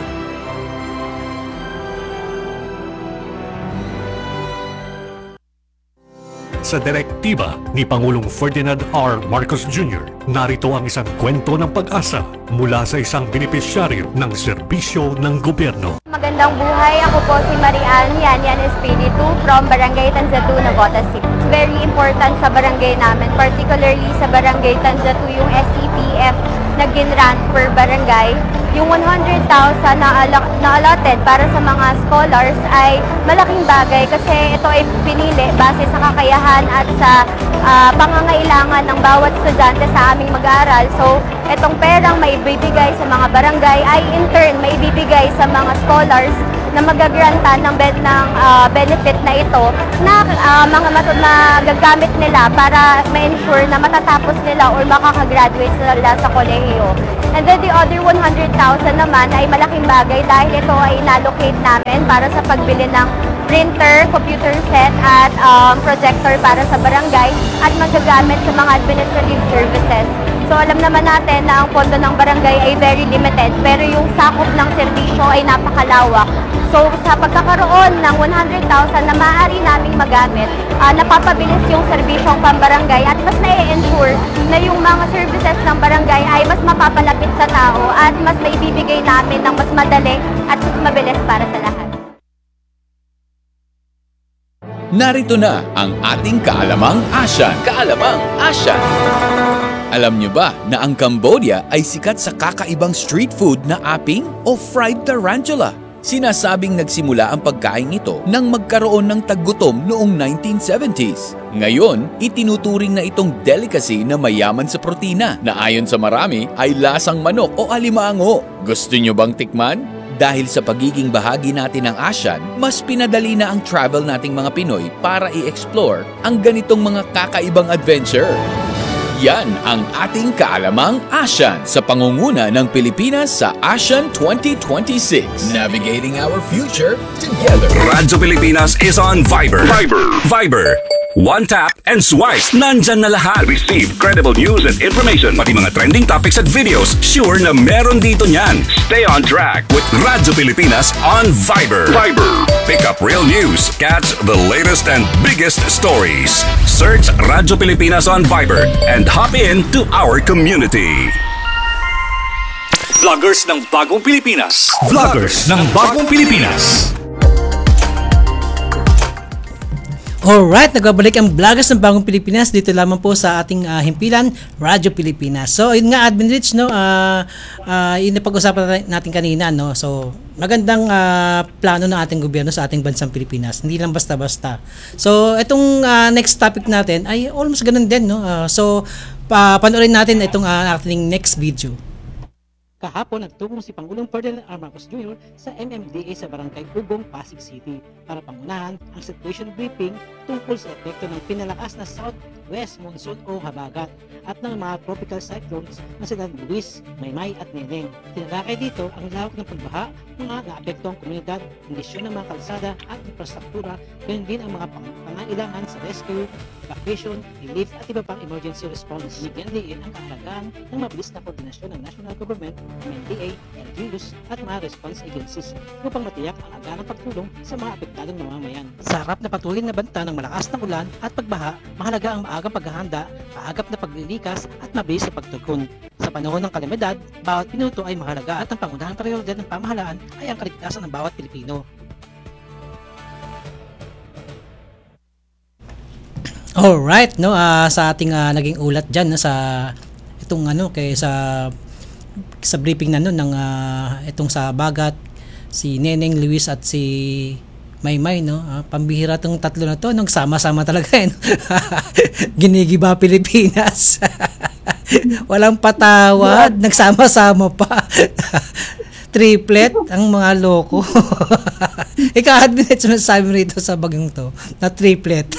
Sa direktiba ni Pangulong Ferdinand R. Marcos Junior, narito ang isang kwento ng pag-asa mula sa isang benepisyaryo ng serbisyo ng gobyerno. Magandang buhay, ako po si Marian Yan Yan Espiritu from Barangay Tanzatu, Navotas City. Very important sa barangay namin, particularly sa Barangay Tanzatu, yung S C P F na ginrant per barangay. Yung one hundred thousand na, na allotted para sa mga scholars ay malaking bagay kasi ito ay pinili base sa kakayahan at sa uh, pangangailangan ng bawat estudyante sa aming mag-aaral. So, itong perang maibibigay sa mga barangay ay in turn maibibigay sa mga scholars na magagrantan ng, ben, ng uh, benefit na ito na uh, mga matod na gagamit nila para ma-ensure na matatapos nila or makakagraduate sila sa kolehiyo. And then the other one hundred thousand naman ay malaking bagay dahil ito ay inallocate namin para sa pagbili ng printer, computer set at um, projector para sa barangay at magagamit sa mga administrative services. So alam naman natin na ang pondo ng barangay ay very limited pero yung sakop ng serbisyo ay napakalawak. So sa pagkakaroon ng one hundred thousand na maaari naming magamit, uh, napapabilis yung serbisyong pambarangay at mas na-ensure na yung mga services ng barangay ay mas mapapalapit sa tao at mas maibibigay namin ng mas madali at mas mabilis para sa lahat. Narito na ang ating kaalamang Asian. Kaalamang Asian. Alam nyo ba na ang Cambodia ay sikat sa kakaibang street food na aping o fried tarantula? Sinasabing nagsimula ang pagkain ito nang magkaroon ng taggutom noong nineteen seventies. Ngayon, itinuturing na itong delicacy na mayaman sa protina na ayon sa marami ay lasang manok o alimango. Gusto nyo bang tikman? Dahil sa pagiging bahagi natin ng ASEAN, mas pinadali na ang travel nating mga Pinoy para i-explore ang ganitong mga kakaibang adventure. Yan ang ating kaalamang ASEAN sa pangunguna ng Pilipinas sa ASEAN twenty twenty-six. Navigating our future together. Radyo Pilipinas is on Viber. Viber. Viber. One tap and swipe. Nandyan na lahat. Receive credible news and information. Pati mga trending topics at videos. Sure na meron dito niyan. Stay on track with Radyo Pilipinas on Viber. Viber. Pick up real news. Catch the latest and biggest stories. Search Radyo Pilipinas on Viber and hop in to our community. Vloggers ng Bagong Pilipinas. Vloggers ng Bagong Pilipinas. Alright, nagbabalik ang vloggers ng Bagong Pilipinas dito lamang po sa ating uh, himpilan, Radyo Pilipinas. So, yun nga, Admin Rich, no, uh, uh, yun na pag-usapan natin kanina, no. So, magandang uh, plano ng ating gobyerno sa ating bansang Pilipinas. Hindi lang basta-basta. So, itong uh, next topic natin ay almost ganun din, no. Uh, so, pa panoorin natin itong uh, ating next video. Kahapon, nagtulong si Pangulong Ferdinand R. Marcos Junior sa M M D A sa Barangay Ugong, Pasig City para pangunahan ang situation briefing tungkol sa epekto ng pinalakas na southwest monsoon o habagat at ng mga tropical cyclones na sila Luis, Maymay at Neneng. Tinalakay dito ang lawak ng pagbaha, mga naapektuang komunidad, kondisyon ng mga kalsada at infrastruktura, gayon din ang mga pangangailangan sa rescue, evacuation, relief at iba pang emergency response. Binigyan din ang kahalagaan ng mabilis na koordinasyon ng national government, M M D A, L G Us at mga response agencies upang matiyak ang agarang pagtulong sa mga apektadong mamamayan. Sa harap na patuloy na banta ng malakas na ulan at pagbaha, mahalaga ang maagang paghahanda, maagap na paglilikas at mabilis na pagtugon. Sa panahon ng kalamidad, bawat minuto ay mahalaga at ang pangunahing prioridad ng pamahalaan ay ang kaligtasan ng bawat Pilipino. Alright, no, uh, sa ating uh, naging ulat dyan, no, sa itong ano, kay sa sa briefing na nun ng uh, itong sa Bagat, si Neneng, Luis at si Maymay, no, uh, pambihira tong tatlo na to, nung sama-sama talaga, eh, no? Ginigiba Pilipinas. Walang patawad, nagsama-sama pa. Triplet ang mga loko. Ikaw, minutes masasabi mo rito sa bagyong to na triplet.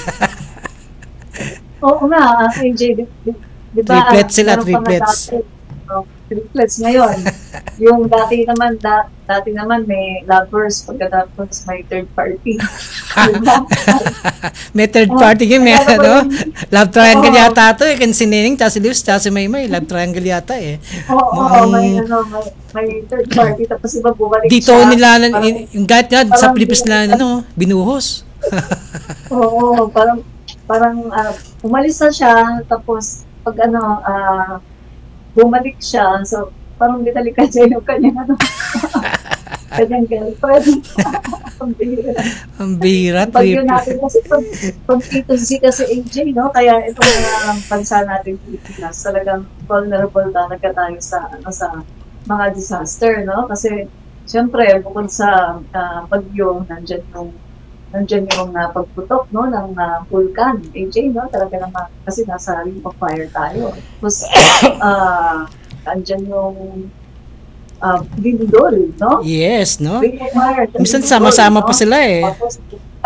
Oo nga, A J, di, di, di ba? Triplets sila, triplets. Oh, triplets ngayon. Yung dati naman, da, dati naman may lovers, pagkatapos may third party. Diba? May third party game, may ano? Love triangle oh, yata ito eh. Kan si Neneng, tsaka si Luis, tsaka si Maymay. Love triangle yata eh. Oo, oh, oh, may, ano, may, may third party, tapos iba bumalik dito siya. Dito nila, parang, yung kahit nga, sa Pilipinas na, ano, binuhos. Oo, parang, parang uh, umalis na siya, tapos pag ano, uh, bumalik siya, so parang binalikan siya yung kanyang ano, kanyang girlfriend. Ang bihira. Ang bihira. Pag yun natin, kasi pag, pag ito si kasi A J, no? Kaya itong uh, bansa natin Pilipinas, talagang vulnerable talaga tayo sa, ano, sa mga disaster, no? Kasi, syempre, bukod sa uh, bagyo, nandyan yung nandiyan yung uh, pagputok, no, ng uh, vulkan, A J, no, talaga naman, kasi nasa ring of fire tayo. Tapos, uh, nandiyan yung uh, Lindol, no? Yes, no? Very admired. Minsan Lindol, sama-sama no? pa sila eh. Tapos,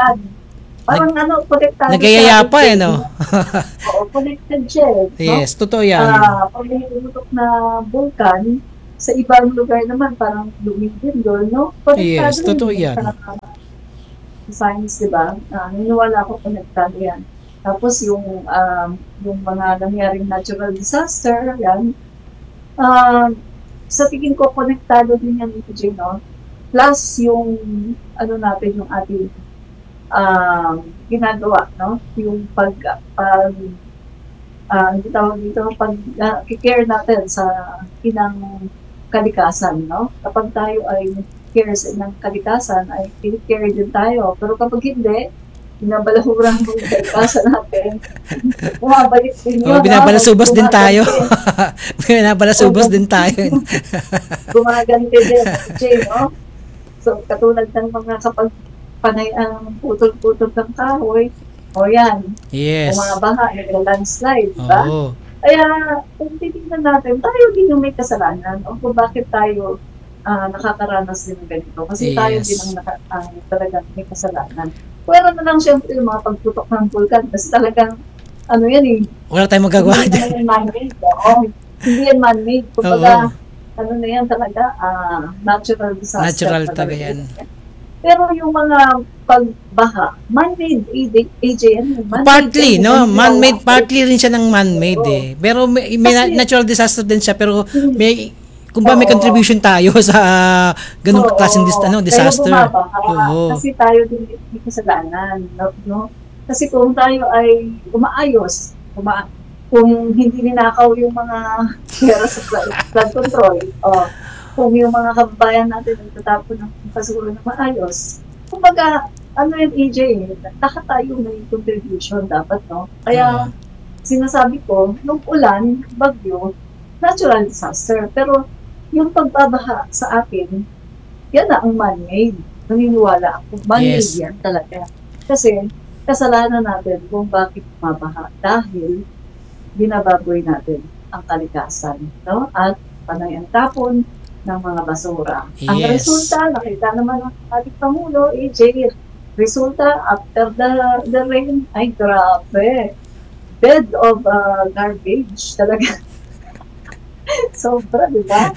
parang ano, connected. Nagayaya pa eh, no? Oo, connected siya eh. No? Yes, totoo yan. Ah, pag may tumutok na vulkan, sa ibang lugar naman, parang Lumindol, no? Connectado Yes, totoo rin yan. Sa, sa science, di ba? Ah, niniwala ko connectado yan. Tapos yung, um, yung mga nangyaring natural disaster, yan. Ah, sa tingin ko, connectado din yan, J, no? Plus yung, ano natin, yung ating um, ginagawa, no? Yung pag, pag uh, hindi tawag dito, pag uh, care natin sa inang kalikasan, no? Kapag tayo ay care sa inang kalikasan, ay care din tayo. Pero kapag hindi, binabalahurang yung kalikasan natin, bumabalik din yun. Oh, binabalasubos no? din tayo. Binabalasubos din tayo. Gumaganti din, Jay, no? So, katulad ng mga kapag panay ang putol-putol ng kahoy, o yan, Yes. kung mga baha, nag-landslide, di ba? Oo. Kaya, kung titignan natin, tayo din yung may kasalanan o kung bakit tayo ah, nakakaranas din ng ganito. Kasi tayo Yes. din ang, naka, ang talagang may kasalanan. Pwera na lang siyempre yung mga pagtutok ng vulkan kasi talagang, ano yan eh, Wala tayong magagawa hindi dyan. yan man-made. Oo, hindi yan man-made. Kumbaga, Oo. ano na yan talaga, ah, natural disaster. Natural talaga yan. Pero yung mga pagbaha, man-made, A J yan. man-made Partly, yan. no? Hindi Man-made, ako- partly rin siya ng man-made Oo. eh. Pero may, may Kasi- natural disaster din siya, pero may, kung ba may Oo. contribution tayo sa ganung Oo, klaseng dis, ano, kaya disaster. bumabaha. Oo. Kasi tayo din may kasalanan. No? no? Kasi kung tayo ay umaayos, uma kung hindi ninakaw yung mga pera sa flood, flood control, o kung yung mga kababayan natin nagtatapon ng basura na maayos, kumbaga, ano yun, A J, lahat tayo may contribution dapat, no? Kaya, Oo. sinasabi ko, nung ulan, bagyo, natural disaster. Pero, yung pagbabaha sa akin, yan na ang man-made. Naniniwala ako. Man-made Yes. yan talaga. Kasi, kasalanan natin kung bakit mabaha. Dahil, binababoy natin ang kalikasan. No? At panay ang tapon ng mga basura. Ang Yes. resulta, nakita naman ng ating Pangulo, A J, resulta after the, the rain, ay grabe. Bed of uh, garbage talaga. Sobra, di ba?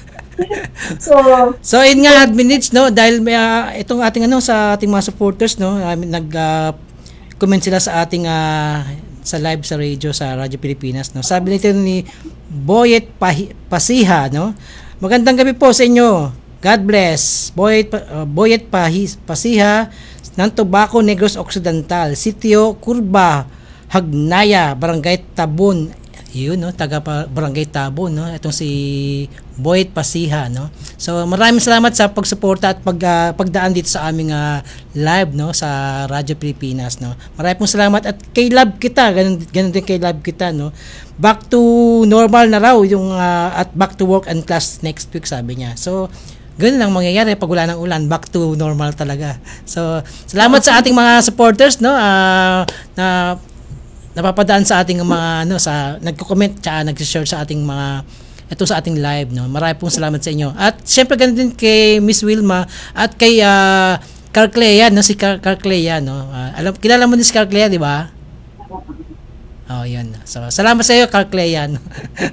So, So, yun nga, admins, no? Dahil may, ah, itong ating, ano, sa ating mga supporters, no? I mean, nag, ah, comment sila sa ating, ah, sa live sa radio, sa Radyo Pilipinas, no? Sabi nito ni Boyet Pahi- Pasiha, no? Magandang gabi po sa inyo. God bless. Boyet, Pa- uh, Boyet Pahi- Pasiha ng Tobaco Negros Occidental, Sitio Curba, Hagnaya, Barangay Tabon. Yun, no, taga pa, Barangay Tabon, no. Itong si Boyet Pasiha, no. So, maraming salamat sa pagsuporta at pag ah, pagdaan dito sa aming ah, live, no, sa Radyo Pilipinas, no. Maraming pong salamat at kay Love Kita, ganun, ganun din kay Love Kita, no. Back to normal na raw yung ah, at back to work and class next week, sabi niya. So, ganun ang mangyayari pag wala ng ulan, back to normal talaga. So, salamat sa ating mga supporters, no, ah, na napapadaan sa ating mga ano sa nagko-comment tsaka nag-share sa ating mga ito sa ating live, no. Maraming pong salamat sa inyo. At syempre ganun din kay Miss Wilma at kay uh, Carclea, no, si Car- Carclea, no. Ah, alam kilala mo din si Carclea, di ba? Oh, yan. So, salamat sa iyo, Carclea, no.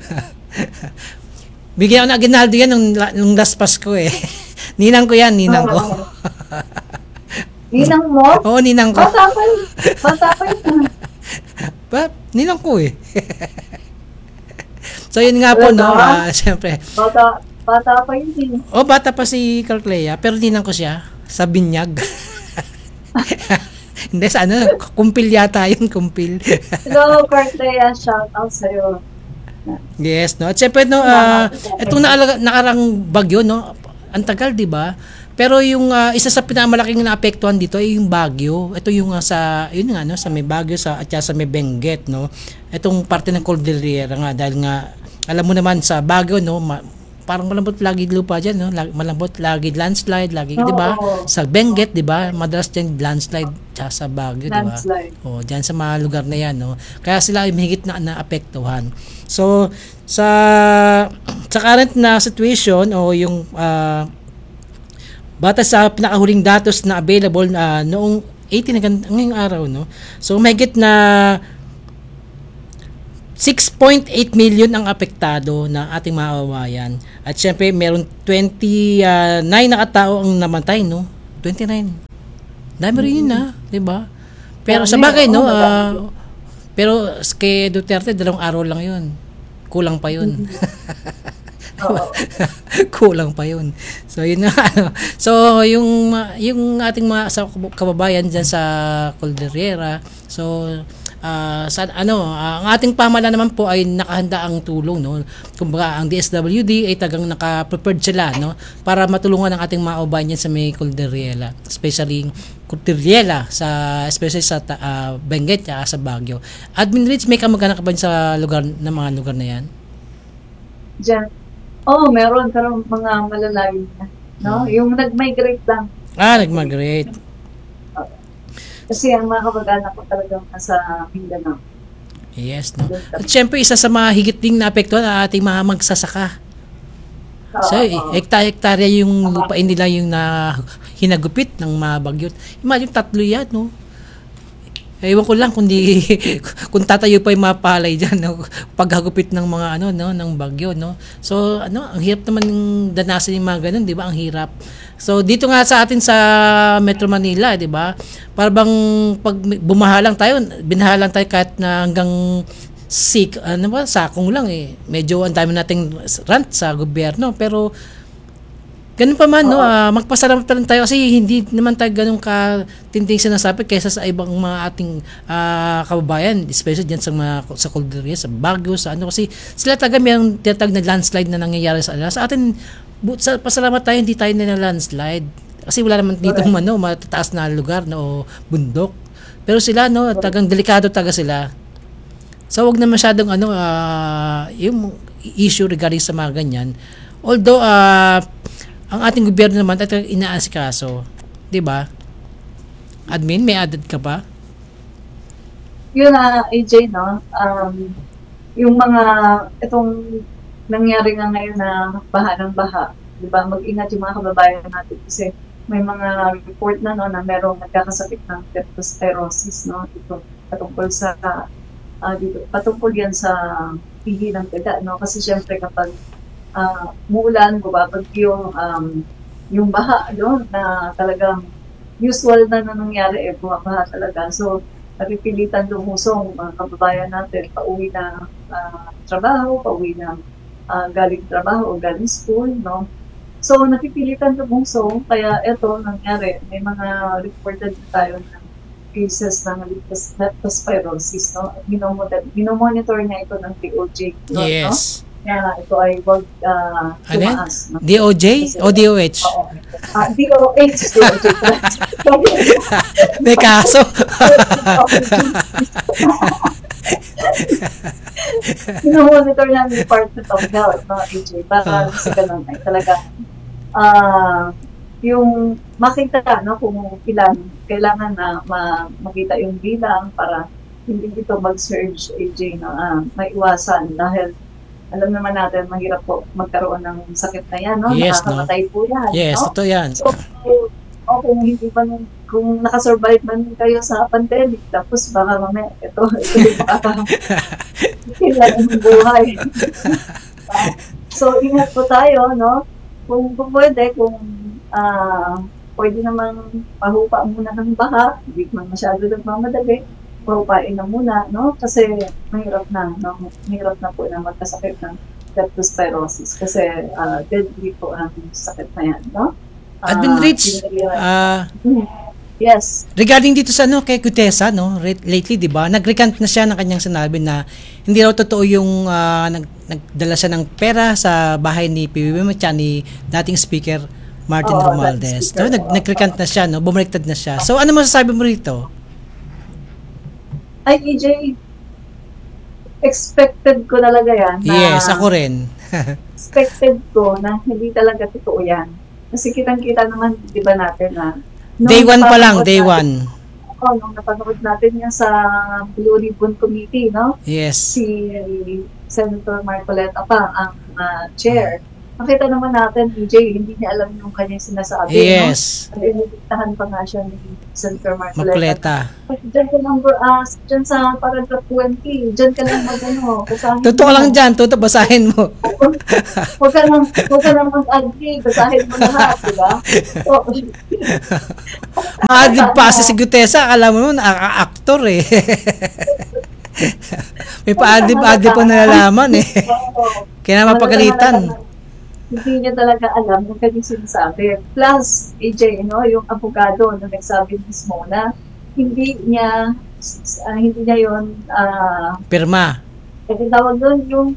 Bigyan ako ng aginaldo yan nung, nung last Pasko eh. Ninang ko yan, ninang ko. ninang mo? Oo, ninang ko. Bata pa yun. Bata pa yun. Ba, ninang ko eh. So yun nga po, no, ah, siyempre. Bata, bata pa yun din. Oh, bata pa si Carclea, pero ninang ko siya sa binyag. Hindi, sa ano, kumpil yata yun, kumpil. Hello, Carclea, shout out sa'yo. Yes, no. At syempre, no, ah, itong naalaga- nakarang bagyo, no, ang tagal, di ba? Pero yung ah, isa sa pinakamalaking naapektuhan dito ay yung Baguio. Ito yung ah, sa yun nga no, sa may Baguio sa at sa may Benguet, no. Itong parte ng Cordillera nga dahil nga alam mo naman sa Baguio, no, ma- parang malambot lagi lupa diyan, no? Lag- malambot lagi landslide, lagi, Oo. 'di ba? Sa Benguet, 'di ba? Madalas diyan landslide tsaka sa Baguio, 'di ba? Landslide. Oh, diyan sa mga lugar na 'yan, no. Kaya sila ay mahigit na naapektuhan. So, sa sa current na situation o yung ah, bata sa pinakahuling datos na available na noong eighteen hanggang ngayong araw, no. So mahigit na six point eight million ang apektado na ating mga kababayan. At syempre, meron twenty-nine na katao ang namatay, no? twenty-nine. Dami rin yun, ha? Diba? Pero sa bagay, no? ah, pero kay Duterte, dalawang araw lang yun. Kulang pa yun. Kulang pa yun. So, yun na. Ano. So, yung, yung ating mga sa kababayan dyan sa Cordillera, so, Uh, sa ano uh, ang ating pamahalaan naman po ay nakahanda ang tulong, no. Kumbaga ang D S W D ay tagang naka-prepared sila, no, para matulungan ang ating mga kababayan sa may Cordillera, especially Cordillera sa especially sa uh, Benguet at sa Baguio. Admin Rich, may kamag-anak ka ba sa lugar na mga lugar na yan? Diyan. Oh, meron pero mga malalayo na, no? Hmm. Yung nag-migrate lang. Ah, nag-migrate. Kasi ang mga kamag-anak ko talagang nasa Mindanao. Yes, no. At syempre, isa sa mga higit ding naapektuhan ang ating mga magsasaka. So, hektar-hektarya yung lupain nila yung na hinagupit ng mga bagyo. Imagine, tatlo yan, no? Ewan ko lang kung di, kung tatayo pa yung mga palay dyan, no? Paghagupit ng mga ano, no, ng bagyo, no. So, ano, ang hirap naman danasin yung mga ganun, di ba? Ang hirap. So, dito nga sa atin sa Metro Manila, di ba? Para bang pag bumaha lang tayo, binaha lang tayo kahit na hanggang sik, ano ba, sakong lang eh. Medyo ang dami nating rant sa gobyerno, pero ganun pa man, no, uh, magpasalamat pa rin tayo kasi hindi naman tayo ganun katinding sinasabi kaysa sa ibang mga ating uh, kababayan, especially dyan sa mga sa Cordillera, sa Baguio, sa ano, kasi sila taga mayroong tinatag na landslide na nangyayari sa kanila. Sa atin, bu- sa, pasalamat tayo, hindi tayo na landslide. Kasi wala naman dito ano, matataas na lugar, no, bundok. Pero sila, no, tagang delikado taga sila. So, wag na masyadong ano, uh, yung issue regarding sa mga ganyan. Although, uh, ang ating gobyerno naman ay inaasikaso, 'di ba? Admin, may added ka pa? Yun na, uh, A J, no? Um, yung mga, itong nangyari nga ngayon na baha ng baha, 'di ba? Mag-ingat yung mga kababayan natin kasi may mga report na, no, na merong nagkakasakit ng leptospirosis, no? Ito, patungkol sa, uh, dito, patungkol yan sa pihi ng daga, no? Kasi syempre kapag Uh, muulan, bumabagyo, um, yung baha doon na talagang usual na na nangyari, eh, bumabaha talaga. So, napipilitan lumusong mga kababayan natin, pauwi na uh, trabaho, pauwi na uh, galing trabaho o galing school, no? So, napipilitan lumusong, kaya ito nangyari, may mga reported na tayo na cases ng leptospirosis, no? Minomonitor niya ito ng D O J, no? Yes. Yeah, ito ay wag uh, tumaas. Ano? D O J o D O H? Oo. Uh, D O H. D O J. May kaso. Sinomonitor ng Department of Health, no, A J, para sa ganun ay talaga uh, yung makita, no, kung ilan kailangan na ma- makita yung bilang para hindi ito mag-surge, A J, no, uh, maiwasan dahil alam naman natin, mahirap po magkaroon ng sakit na yan, no? Yes, nakakamatay no? po yan. Yes, no? ito yan. So, o kung hindi pa, kung nakasurvive man kayo sa pandemic, tapos baka mamaya, ito, ito yung makakakila ng buhay. So, ingat po tayo, no? Kung, kung pwede, kung uh, pwede namang pahupa muna ng baha, hindi man masyado nagmamadali, pahupain na muna, no? Kasi mahirap na, no? Mahirap na po na magkasakit ng leptospirosis kasi uh, deadly po ang sakit na yan, no? Uh, Admin Rich, uh, yes. Regarding dito sa ano, kay Gutesa, no? Lately, di ba? Nag-recant na siya ng kanyang sinabi na hindi raw totoo yung uh, nag, nagdala siya ng pera sa bahay ni P B B M at ni dating speaker Martin oh, Romualdez. So, nag, nag-recant na siya, no? Bumaliktad na siya. So, ano masasabi mo rito? Ay, E J, expected ko talaga yan. Na, yes, ako rin. expected ko na hindi talaga totoo yan. Kasi kitang-kita naman, di ba natin na nung Day one pa lang, napanood day natin- one. Oo, nung napanood natin yan sa Blue Ribbon Committee, no? Yes. Si Senator Marcoleta pa ang ah, chair. Nakita naman natin, D J, hindi niya alam yung kanyang sinasabi, Yes. no? Inibitahan pa nga siya ni Senator Marcoleta. Makuleta. Diyan ka number, ah, diyan sa paragraph twenty, diyan ka lang mag-ano, basahin Totoo mo. lang dyan, totoo, basahin mo. Huwag ka lang, huwag ka lang mag-agree, basahin mo lahat, di ba? So, Maadlib pa si Gutesa, alam mo nun, a- a- actor eh. May paadlib-adlib pa nalalaman eh. Kaya na mapagalitan. Hindi niya talaga alam yung kanyang sinasabi. Plus, A J, no, yung abogado na nagsabi mismo na hindi niya, ah, hindi niya yun, ah, Pirma. kasi tawag doon, yung,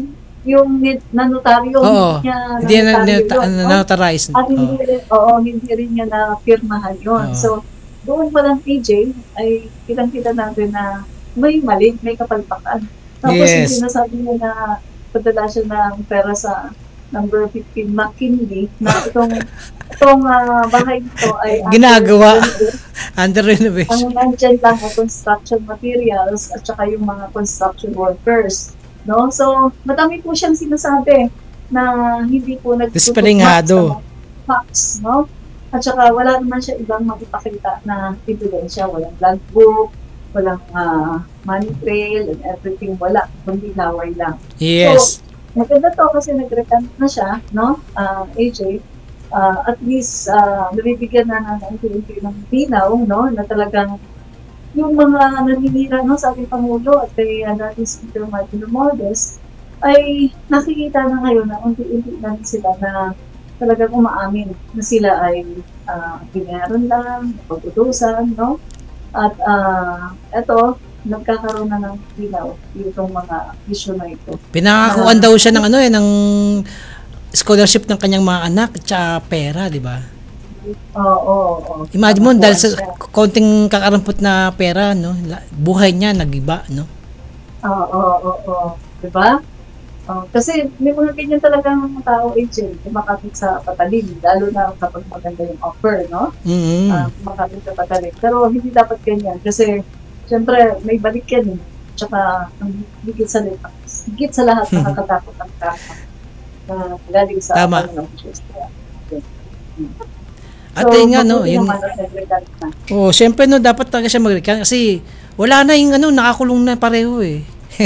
yung ni- nanotaryo, Oo. hindi niya Hindi na nanotaryo yun, no? notarize. At hindi rin, oo, hindi rin niya na pirmahan yun. Oo. So, doon pa lang, A J, ay kitang-kita natin na may mali, may kapalpakan. Tapos, Yes. hindi nasabi niya na padala siya ng pera sa number fifteen McKinley na itong itong ah, bahay nito ay under Ginagawa. renovation. Under renovation. Ang nandyan lang ang construction materials at saka yung mga construction workers. No? So, madami po siyang sinasabi na hindi po nagtutugma Dispalingado. sa mga facts, no? At saka wala naman siya ibang magpakita na ebidensya. Walang logbook, walang ah, money trail, and everything. Wala, kundi laway lang. Yes. So, maganda to kasi nag-recant na siya, no? Ah, A J. Ah, at least, uh, nabibigyan na na ng ng pinaw, no? Na talagang yung mga naninira, no, sa ating Pangulo at kay uh, dating Speaker Martin Romualdez ay nakikita na ngayon na unti-unti na sila na talagang umaamin na sila ay uh, binayaran lang, napagutusan, no? At uh, eto, nagkakaroon na ng pinaw itong mga issue na ito. Pinangakuan daw siya ng ano eh, ng scholarship ng kanyang mga anak at saka pera, di ba? Oo, oo, oo. Imagine mo, dahil sa Siya. konting kakarampot na pera, no, la- buhay niya nag-iba, no? Oo, oo, oo, oo. Diba? Oh, kasi may mga ganyan talagang mga tao, A J, kumakapit sa patalim, lalo na kapag maganda yung offer, no? Mm-hmm. Ah, kumakapit sa patalim. Pero hindi dapat ganyan kasi siyempre may balik yan eh. Tsaka ang higit sa lahat, higit sa lahat nakakatakot ang tama na galing sa Tama. Panginoong Diyos. At yun nga, no, mabuti yung, naman at nag-recant na. oh, syempre, no, dapat talaga siya mag-recant kasi wala na yung, ano, nakakulong na pareho, eh.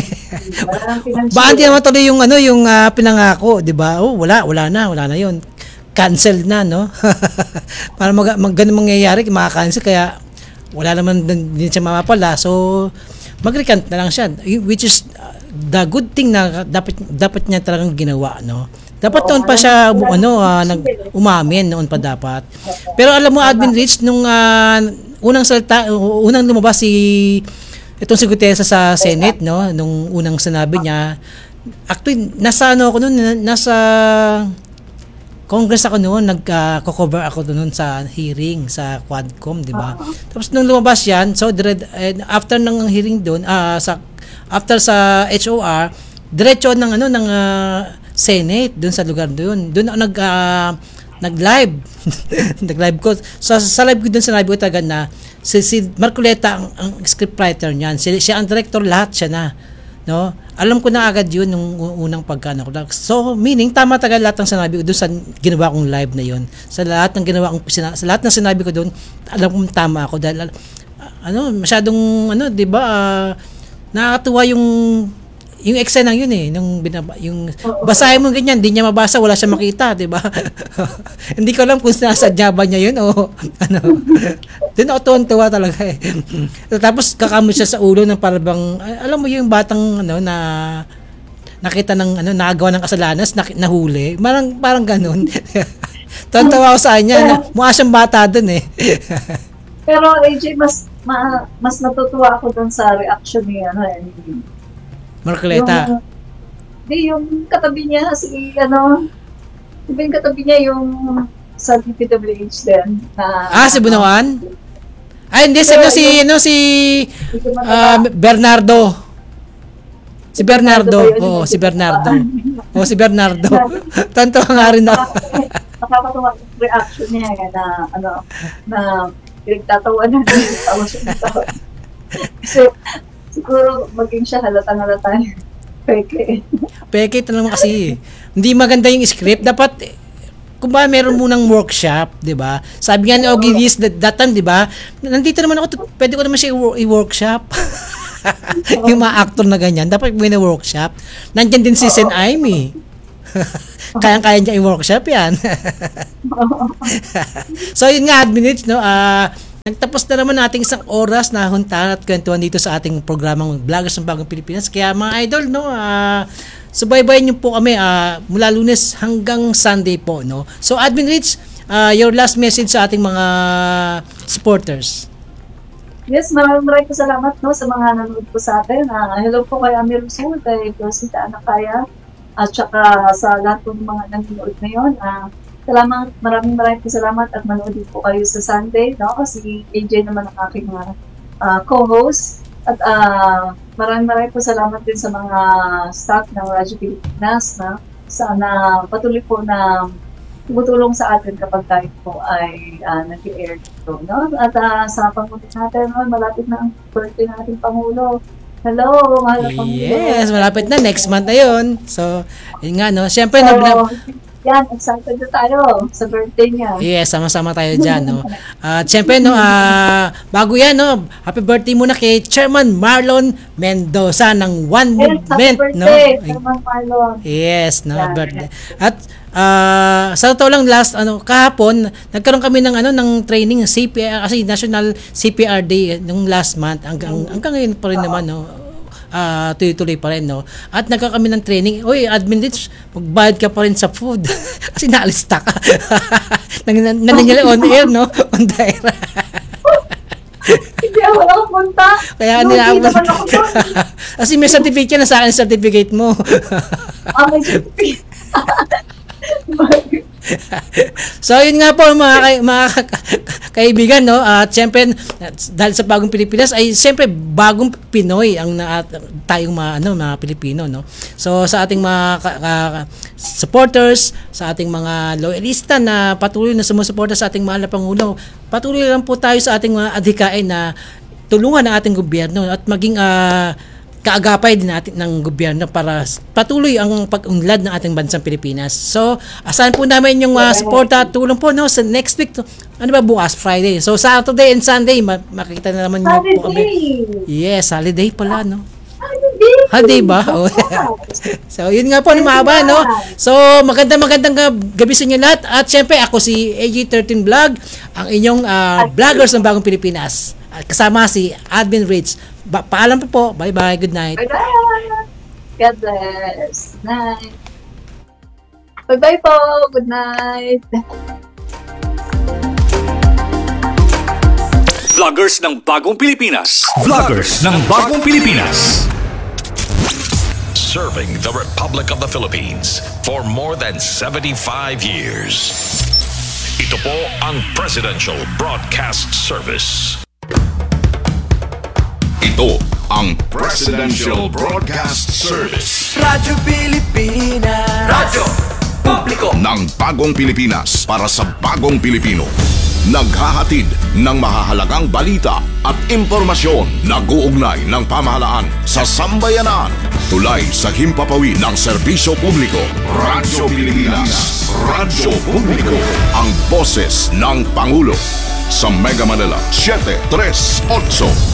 Wala nang financial. Baka hindi naman tuloy yung, ano, yung ah, pinangako, di ba? Oh, wala, wala na, wala na yun. Cancel na, no? Para mag, mag ganun mangyayari, maka-cancel, kaya wala naman din din siya mapapala. So, mag-recant na lang siya, which is uh, the good thing na dapat dapat niya talagang ginawa, no? Dapat noon pa siya ano ah, nag umamin noon pa dapat. Pero alam mo, Admin Rich, nung ah, unang salta, unang lumabas si itong si Gutesa sa Senate, no, nung unang sinabi niya, actually nasa ano ako noon, nasa Congress ako noon, nagko-cover ako noon sa hearing sa Quadcom, di ba? Tapos nung lumabas yan, so dire- eh, after ng hearing doon, ah, sa after sa H O R, diretso ng ano ng ah, Senate doon sa lugar doon. Doon ako nag ah, nag-live. nag-live ko. Sa, sa live ko doon sa live ko talaga na si, si Marcoleta ang, ang scriptwriter niyan. Si, siya ang director, lahat siya na. No? Alam ko na agad yun nung unang pagkano ko. So, meaning, tama taga lahat ng sinabi ko doon sa ginawa kong live na yun. Sa lahat ng ginawa kong, sa lahat ng sinabi ko doon, alam kong tama ako. Dahil, uh, ano, masyadong, ano, di ba, uh, nakakatuwa yung, yung eksena yun eh, nung binaba, yung, basahin mo ganyan, hindi niya mabasa, wala siya makita, di ba? Hindi ko alam kung sinasadya ba niya yun o, ano, doon ako tuwan-tuwa talaga eh. Tapos kakamot siya sa ulo ng parang, alam mo yung batang ano na nakita ng ano nagawa ng kasalanan, nak- nahuli, parang parang ganoon. Tuwan-tuwa ako sa kanya, na, mukha siyang bata doon eh. Pero A J, mas ma, mas natutuwa ako doon sa reaction ni ano eh, ni Marcoleta. Yung, di, yung katabi niya si ano, di ba yung katabi niya yung sa D P W H din na Ah, si Bunawan? Ay, hindi, si, ano, si, ano, si ah, Bernardo. Si Bernardo. Oo, si Bernardo. O si Bernardo. Tanto nga rin ako. Nakakatawa yung reaction niya eh, na ano na pinagtatawa na tawa siya ng tawa. Kasi siguro maging siya halatang halata niya. Peke. Peke ito naman kasi. Hindi maganda yung script. Dapat, eh, kung ba meron munang workshop, di ba? Sabi nga ni Ogie Diaz that, that time, di ba? Nandito naman ako, pwede ko naman siya i- i-workshop. Yung mga actor na ganyan, dapat may na-workshop. Nandiyan din si Sen Aimee. Kayang-kaya niya i-workshop yan. So, yun nga, admin, no? Ah, uh, nagtapos na naman nating isang oras na huntahan at kwentuhan dito sa ating programang Vloggers ng Bagong Pilipinas. Kaya mga idol, no, uh, subaybayan niyo po kami uh, mula Lunes hanggang Sunday po, no. So Admin Rich, uh, your last message sa ating mga supporters. Yes, maraming maraming po salamat no, sa mga nanonood po sa atin. Uh, hello po kay Amir Sul, kay Rosita Anakaya, at saka sa lahat po ng mga nanonood ngayon. Uh, Salamat, maraming maraming po salamat at manood din po kayo sa Sunday, no? Si A J naman ang aking uh, co-host. At uh, maraming maraming po salamat din sa mga staff ng Radyo Pilipinas na sana patuloy po na tumutulong sa atin kapag tayo po ay uh, nag-air dito, no? At uh, sa pangulit natin, no? Malapit na ang birthday ng ating Pangulo. Hello, mahal na Pangulo. Yes, malapit na, next month na yun. So, yun nga, no? Siyempre, so, nag- yan, excited na tayo sa birthday niya. Yes, sama-sama tayo dyan, no? At uh, syempre, no, uh, bago yan, no, happy birthday muna kay Chairman Marlon Mendoza ng One Yes, Movement, no? birthday, Chairman Marlon. Yes, no, Yeah. birthday. At uh, sa totoo lang, last, ano, kahapon, nagkaroon kami ng, ano, ng training, C P R, kasi National C P R Day, nung last month, hanggang, hanggang ngayon pa rin naman, no? Uh, tuloy-tuloy pa rin, no? At nagka kami ng training, oy, Admin Rich, magbayad ka pa rin sa food. Kasi naalista ka. Nangyayari on air, no? On the air. Hindi ako nakapunta. Kaya no, hindi naman ako. ako doon. Kasi may certificate na sa akin, certificate mo. Ah, may certificate. So yun nga po mga, kay, mga kaibigan, no, at syempre dahil sa Bagong Pilipinas ay syempre bagong Pinoy ang na, tayong mga ano mga Pilipino, no. So sa ating mga ka, ka, supporters, sa ating mga loyalista na patuloy na sumusuporta sa ating mahal na Pangulo, patuloy lang po tayo sa ating mga adhikain na tulungan ng ating gobyerno at maging uh, kaagapay din natin ng gobyerno para patuloy ang pag-unlad ng ating bansang Pilipinas. So, asahan po namin yung uh, suporta at tulong po, no, sa next week. To, ano ba bukas? Friday. So, Saturday and Sunday, ma- makikita na naman nyo po kami. Yes, holiday pala, no? Holiday ba? Oh. So, yun nga po, mahaba, no? So, magandang magandang gabi sa inyo lahat. At syempre, ako si A G thirteen Vlog, ang inyong uh, vloggers ng Bagong Pilipinas. At kasama si Admin Rich. Ba- paalam po po. Bye-bye. Good night. Bye-bye. God bless. Night. Bye-bye po. Good night. Vloggers ng Bagong Pilipinas. Vloggers ng Bagong Pilipinas. Serving the Republic of the Philippines for more than seventy-five years. Ito po ang Presidential Broadcast Service. Ito ang Presidential Broadcast Service. Radyo Pilipinas. Radyo Publiko ng Bagong Pilipinas para sa Bagong Pilipino. Naghahatid ng mahahalagang balita at impormasyon na guugnay ng pamahalaan sa sambayanan. Tulay sa himpapawid ng serbisyo publiko. Radyo Pilipinas. Radyo Publiko. Ang boses ng Pangulo. Sa Mega Manila, seven three eight.